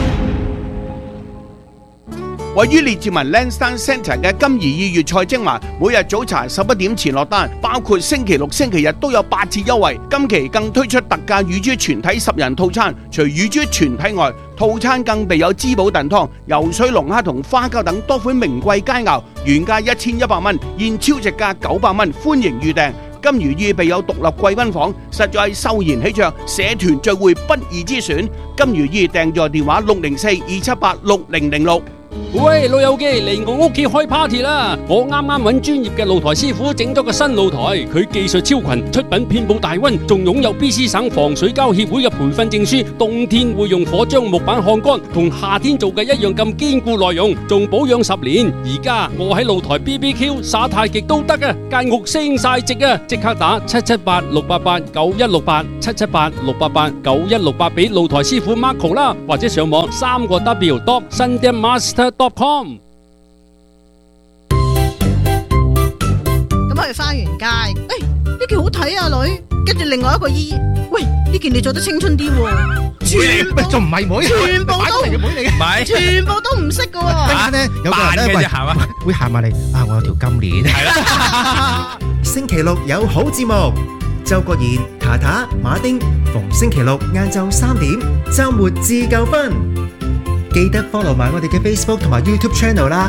位於列治文 Lansdowne Centre 嘅金怡粵菜精華，每日早茶11點前落單，包括星期六、星期日都有8折優惠。今期更推出特價乳豬全體10人套餐，除乳豬全體外，套餐更備有滋補燉湯、游水龍蝦同花膠等多款名貴佳肴，原價1100蚊，現超值價900蚊，歡迎預訂。 金魚意備有獨立貴賓房，實在係秀賢喜鵲社團聚會不二之選。金魚意訂座電話604-278-6006。 喂，老友記嚟我屋企開 party 啦！我啱啱揾專業嘅露台師傅整咗個新露台，佢技術超群，出品遍佈大溫，仲擁有 BC 省防水膠協會嘅培訓證書。冬天會用火將木板烘乾，同夏天做嘅一樣咁堅固耐用，仲保養10年。而家我喺露台 BBQ 耍太極都得啊！間屋升晒值啊！即刻打778-688-9168 778-688-9168俾露台師傅 Marco 啦，或者上網3W.sundanmaster.com。 咁我哋翻完街，呢件好睇啊女，跟住另外一個姨，喂呢件你做得青春啲喎，全部仲唔係妹？ 全部都妹嚟嘅，唔係， 全部都唔識嘅喎。 突然間咧，有個人咧會行埋嚟啊！我有條金鏈，係啦。 星期六有好節目，周國賢、塔塔、馬丁，逢星期六晏晝3點，週末自夠分。記得 follow 埋我哋嘅 Facebook 同埋 YouTube channel 啦。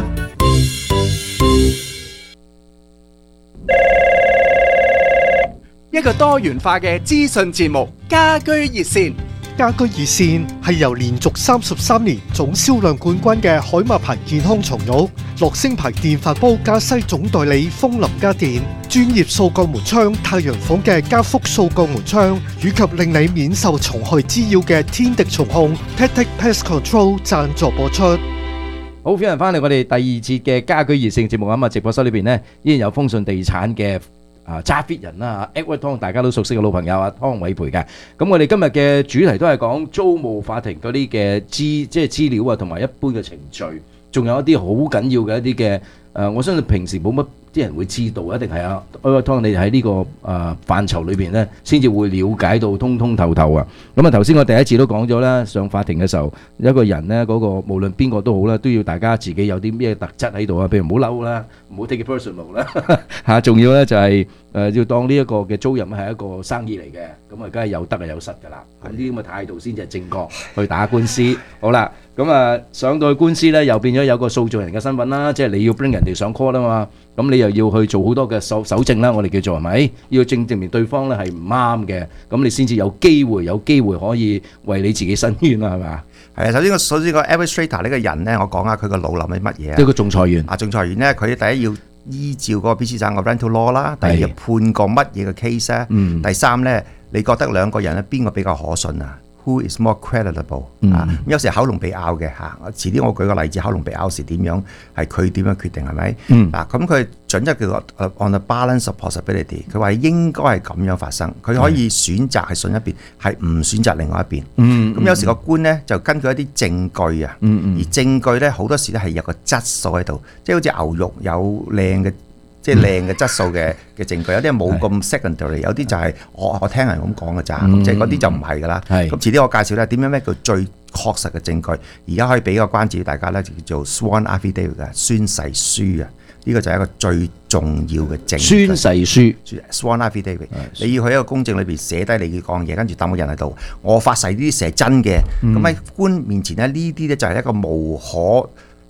一個多元化嘅資訊節目，家居熱線。 家居熱線係由連續33年總銷量冠軍嘅海馬牌健康床褥、樂聲牌電飯煲加西總代理風林家電、專業掃鋼門窗太陽房嘅加福掃鋼門窗，以及令你免受蟲害滋擾嘅天敵蟲控 Pet Pest Control 贊助播出。 好，歡迎翻嚟我哋第二節嘅家居熱線節目啊！直播室裏邊呢，依然有豐順地產嘅揸 fit 人啦，Edward Tong 大家都熟悉嘅老朋友啊，湯偉培嘅。咁我哋今日嘅主題都係講租務法庭嗰啲嘅資料啊，同埋一般嘅程序，仲有一啲好緊要嘅一啲嘅我相信平時冇乜啲人會知道，一定係啊 Edward Tong 你喺呢個範疇裏邊咧，先至會了解到通通透透啊。咁啊頭先我第一次都講咗啦，上法庭嘅時候，一個人咧嗰個無論邊個都好啦，都要大家自己有啲咩特質喺度啊，譬如唔好嬲啦，唔好 take it personal 啦嚇，仲要咧就係要當呢一個嘅租賃係一個生意嚟嘅，咁啊梗係有得係有失㗎啦。咁呢啲咁嘅態度先至係正確去打官司。好啦，咁啊上到去官司咧，又變咗有個訴訟人嘅身份啦，即係你要 bring 人哋上 court 啊嘛，咁你又要去做好多嘅搜證啦，我哋叫做係咪？要證明對方咧係唔啱嘅，咁你先至有機會可以為你自己申冤啦，係咪啊？係啊，首先個 administrator 呢個人咧，我講下佢個腦諗係乜嘢啊？即係個仲裁員。仲裁員咧，佢第一要依照嗰個 BC 省個 rental law 啦，第二就判個乜嘢嘅 case 咧，第三咧，你覺得兩個人咧邊個比較可信啊？Who is more creditable？有時口龍鼻拗嘅嚇，遲啲我舉個例子，口龍鼻拗時點樣係佢點樣決定係咪？嗱，咁佢準則叫做 on the balance of possibility， 佢話應該係咁樣發生，佢可以選擇係信一邊，係唔選擇另外一邊。咁有時個官咧就根據一啲證據啊，而證據咧好多時咧係有個質素喺度，即係好似牛肉有靚嘅。即係靚嘅質素嘅證據，有啲係冇咁 secondary， 有啲就係我聽人咁講嘅咋，即係嗰啲就唔係㗎啦。咁遲啲我介紹咧點樣咩叫最確實嘅證據，而家可以俾個關子大家咧，就叫做 sworn affidavit 嘅宣誓書啊。呢個就係一個最重要嘅證據。宣誓書 sworn affidavit， 你要喺一個公證裏邊寫低你嘅講嘢，跟住抌個人喺度，我發誓呢啲事係真嘅。咁喺官面前咧，呢啲咧就係一個無可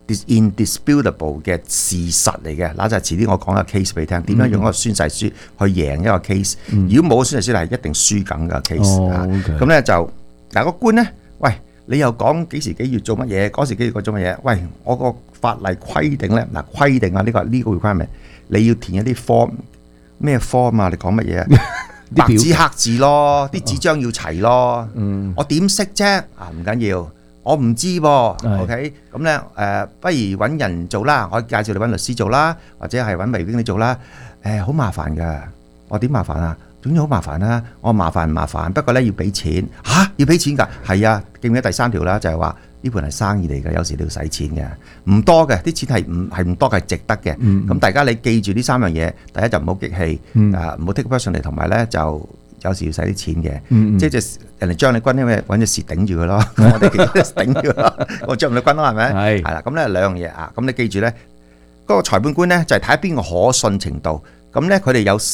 indisputable 嘅事實嚟嘅，嗱就係遲啲我講個 case 俾你聽，點樣用一個宣誓書去贏一個 case。如果冇宣誓書係一定輸緊嘅 case。咁咧就嗱個官咧，喂你又講幾時幾月做乜嘢，嗰時幾月做乜嘢？喂我個法例規定咧，嗱規定啊呢個 legal requirement，你要填一啲 form 咩 form 啊？你講乜嘢啊？白紙黑字咯，啲紙張要齊咯。我點識啫？啊唔緊要。我唔知喎 ，OK， 咁咧不如揾人做啦，我介紹你揾律師做啦，或者係揾微經你做啦，好麻煩㗎，我點麻煩啊？總之好麻煩啦，我麻煩唔麻煩，不過咧要俾錢嚇，要俾錢㗎，係啊，記唔記得第3條啦？就係話呢盤係生意嚟嘅，有時你要使錢嘅，唔多嘅，啲錢係唔多嘅，係值得嘅。咁大家你記住呢3樣嘢，第一就唔好激氣，唔好 take personally，同埋咧就。有時要使啲錢嘅，即係人哋將你軍，因為揾隻蝕頂住佢咯，我哋頂住咯，我將你軍咯，係咪？係啦，咁咧兩樣嘢啊，咁你記住咧，嗰個裁判官咧就係睇下邊個可信程度。咁咧佢哋有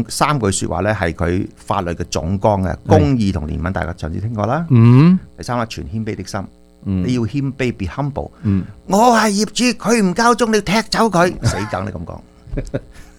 3句説話咧係佢法律嘅總綱嘅，公義同憐憫，大家上次聽過啦。第3啦，存謙卑的心，你要謙卑 be humble。我係業主，佢唔交租，你踢走佢，死梗你咁講。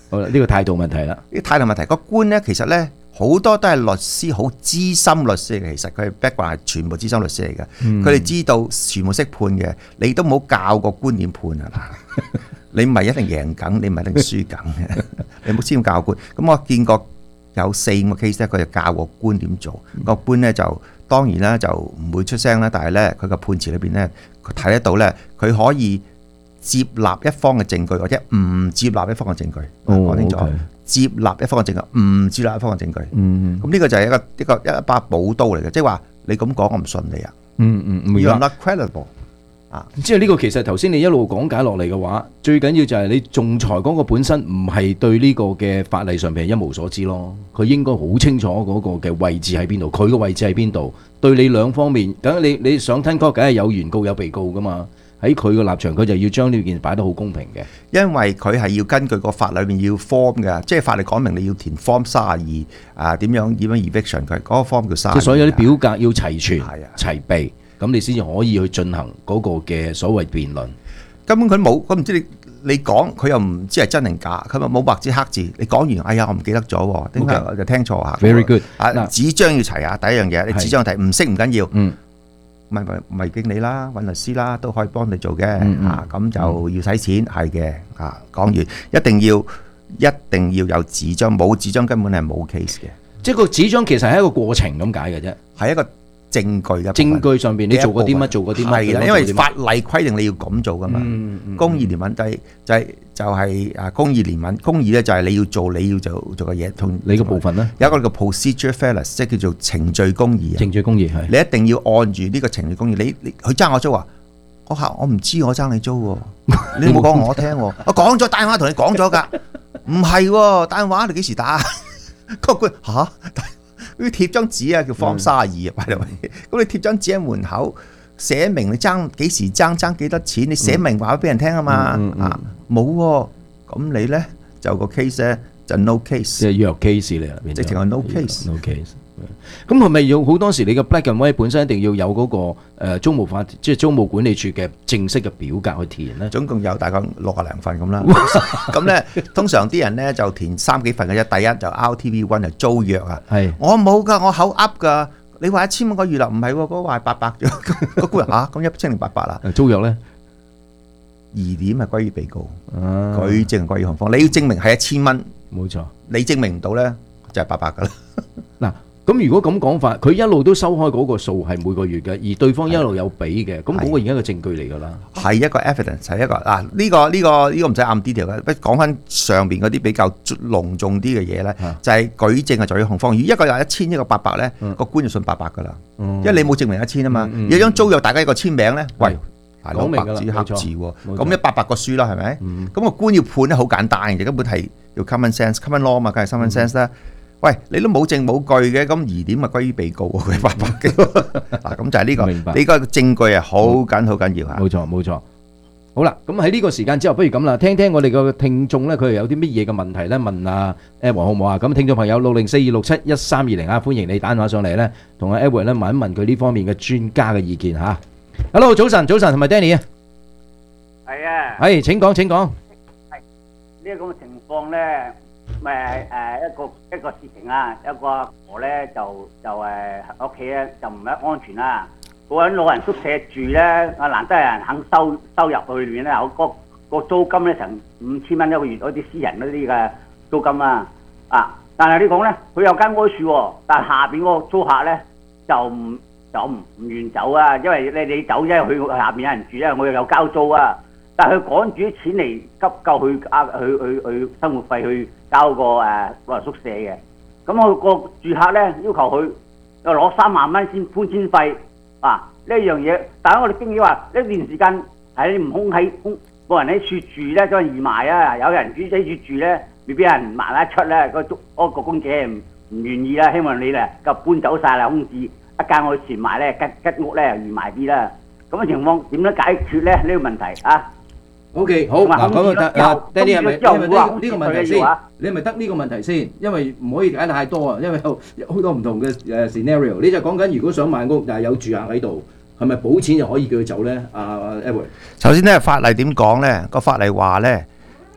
好啦，呢個態度問題啦。 呢態度問題，個官咧其實咧好多都係律師，好資深律師嘅。其實佢係 background 係全部資深律師嚟嘅。佢哋知道全部識判嘅，你都冇教個官點判啊！你唔係一定贏緊，你唔係一定輸緊嘅。你冇先教官。咁我見過有4個 case 咧，佢就教個官點做。個官咧就當然啦，就唔會出聲啦。但係咧，佢個判詞裏邊咧，佢睇得到咧，佢可以接納一方嘅證據，或者唔接納一方嘅證據。講清楚，接納一方嘅證據，唔接納一方嘅證據。咁呢個就係一把寶刀嚟嘅，即係話你咁講，我唔信你啊。You are not credible。 即係呢個其實頭先你一路講解落嚟嘅話，最緊要就係你仲裁嗰個本身唔係對呢個嘅法例上邊一無所知咯，佢應該好清楚嗰個嘅位置喺邊度，佢個位置喺邊度，對你兩方面，梗你上吞歌梗係有原告有被告噶嘛，喺佢個立場佢就要將呢件擺得好公平嘅， 因為佢係要根據個法裏面要 form 嘅，即係法例講明你要填 form 32點樣 eviction 佢嗰個 form 叫32， 即係所有啲表格要齊全齊備。咁你先至可以去進行嗰個嘅所謂辯論。 根本佢冇，佢唔知你講，佢又唔知係真定假，佢咪冇白紙黑字。你講完，哎呀，我唔記得咗喎，點解我就聽錯啊 ？Very good。 紙張要齊啊，第一樣嘢，你紙張睇唔識唔緊要，咪經理啦，揾律師啦，都可以幫你做嘅。咁就要使錢，係嘅。講完一定要有紙張，冇紙張根本係冇 case 嘅。 即係個紙張其實係一個過程咁解嘅啫， 係一個證據嘅證據上邊你做過啲乜，做過啲乜係啦，因為法例規定你要咁做噶嘛。公義憐憫就係公義憐憫，公義咧就係你要做嘅嘢，同你個部分咧有一個叫 procedure fairness， 即係叫做程序公義。 程序公義係你一定要按住呢個程序公義。你佢爭我租啊，我唔知我爭你租喎，你冇講我聽喎，我講咗打電話同你講咗㗎，唔係喎，打電話你幾時打？個官嚇。要貼張紙啊，叫 form 32啊，by the way。咁你貼張紙喺門口，寫明你爭幾時爭幾多錢，你寫明話俾人聽啊嘛。冇喎，咁你咧就個 case 咧就 no case， 即係弱 case 嚟啦， 直情係 no case。 no case。咁係咪要好多時你嘅 black and white 本身一定要有嗰個租務法，即係租務管理處嘅正式嘅表格去填咧？ 總共有大概60零份咁啦。咁咧通常啲人咧就填3幾份嘅啫。第一就 RTV1 就租約啊。係我冇㗎，我口噏㗎。你話1000蚊個月啦，唔係喎，嗰個話800啫。個官人咁1008啦。 租約咧疑點係歸於被告，舉證歸於控方。你要證明係1000蚊， 冇錯。 你證明唔到咧，就係800㗎啦。 嗱。咁如果咁講法，佢一路都收開嗰個數係每個月嘅，而對方一路有俾嘅，咁嗰個而家個證據嚟㗎啦。 係一個 evidence， 係一個呢個唔使暗 detail 嘅。不講翻上邊嗰啲比較隆重啲嘅嘢咧，就係舉證係在於控方。如果一個有1000，一個800咧，個官就信800㗎啦，因為你冇證明1000啊嘛。有張租約，大家一個簽名咧，喂，講白紙黑字喎，咁100個輸啦，係咪？咁個官要判咧好簡單嘅，根本係要 common sense、common law 嘛，梗係 common sense 啦。喂，你都冇證冇據嘅，咁疑點咪歸於被告喎，佢800嘅。咁就係呢個，呢個證據係好緊要嚇。 冇錯。好啦，咁喺呢個時間之後，不如咁啦，聽聽我哋個聽眾咧，佢有啲乜嘢嘅問題咧，問阿 Edward 好唔好啊？咁聽眾朋友604-267-1320啊，歡迎你打電話上嚟咧，同阿 Edward 咧問一問佢呢方面嘅專家嘅意見嚇。Hello， 早晨，係咪 Danny 啊？ 係啊。 係，請講。 係呢個咁嘅情況咧。一個事情啊，一個阿婆咧就屋企咧就唔係安全啦，嗰間老人宿舍住咧，難得有人肯收入去裏面咧，有個租金咧成5000蚊一個月，嗰啲私人嗰啲嘅租金啊，但係你講咧，佢有間屋住喎，但係下邊嗰個租客咧就唔願走啊，因為你走啫，佢下邊有人住咧，我又有交租啊。但係佢趕住啲錢嚟急救佢生活費去交個老人宿舍嘅，咁我個住客咧要求佢又攞3萬蚊先搬遷費呢樣嘢，但係我哋經紀話呢段時間係你唔冇人喺處住咧，將易賣啊！有人喺處住咧，未必有人賣得出咧，個公姐唔願意啦，希望你咧就搬走晒啦，空置一間我前賣咧吉屋咧易賣啲啦，咁嘅情況點樣解決咧呢個問題啊 ？OK， 好嗱，咁Danny係咪呢個問題先？你係咪得呢個問題先？因為唔可以解太多啊，因為有好多唔同嘅scenario。你就講緊如果想買屋，但係有住客喺度，係咪補錢就可以叫佢走咧？Edward， 首先咧法例點講咧？個法例話咧，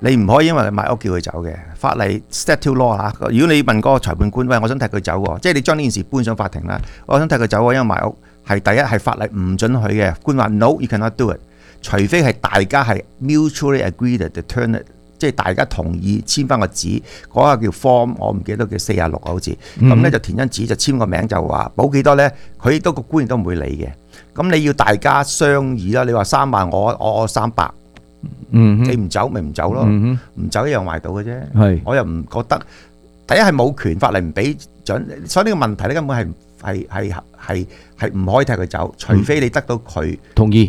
你唔可以因為你買屋叫佢走嘅，法例 statute law 嚇。如果你問嗰個裁判官，喂，我想踢佢走喎，即係你將呢件事搬上法庭啦，我想踢佢走喎，因為買屋係第一係法例唔准許嘅，官話 no，you cannot do it， 除非係大家係 mutually agreed to turn it， 即係大家同意簽翻個紙，嗰個叫 form， 我唔記得叫46好似，咁咧就填張紙就簽個名就話補幾多咧，佢都個官員都唔會理嘅。咁你要大家商議啦，你話3萬，我300。你唔走咪唔走咯，唔走一樣賣到嘅啫。我又唔覺得，第一係冇權，法例唔俾準，所以呢個問題咧根本係唔可以踢佢走，除非你得到佢同意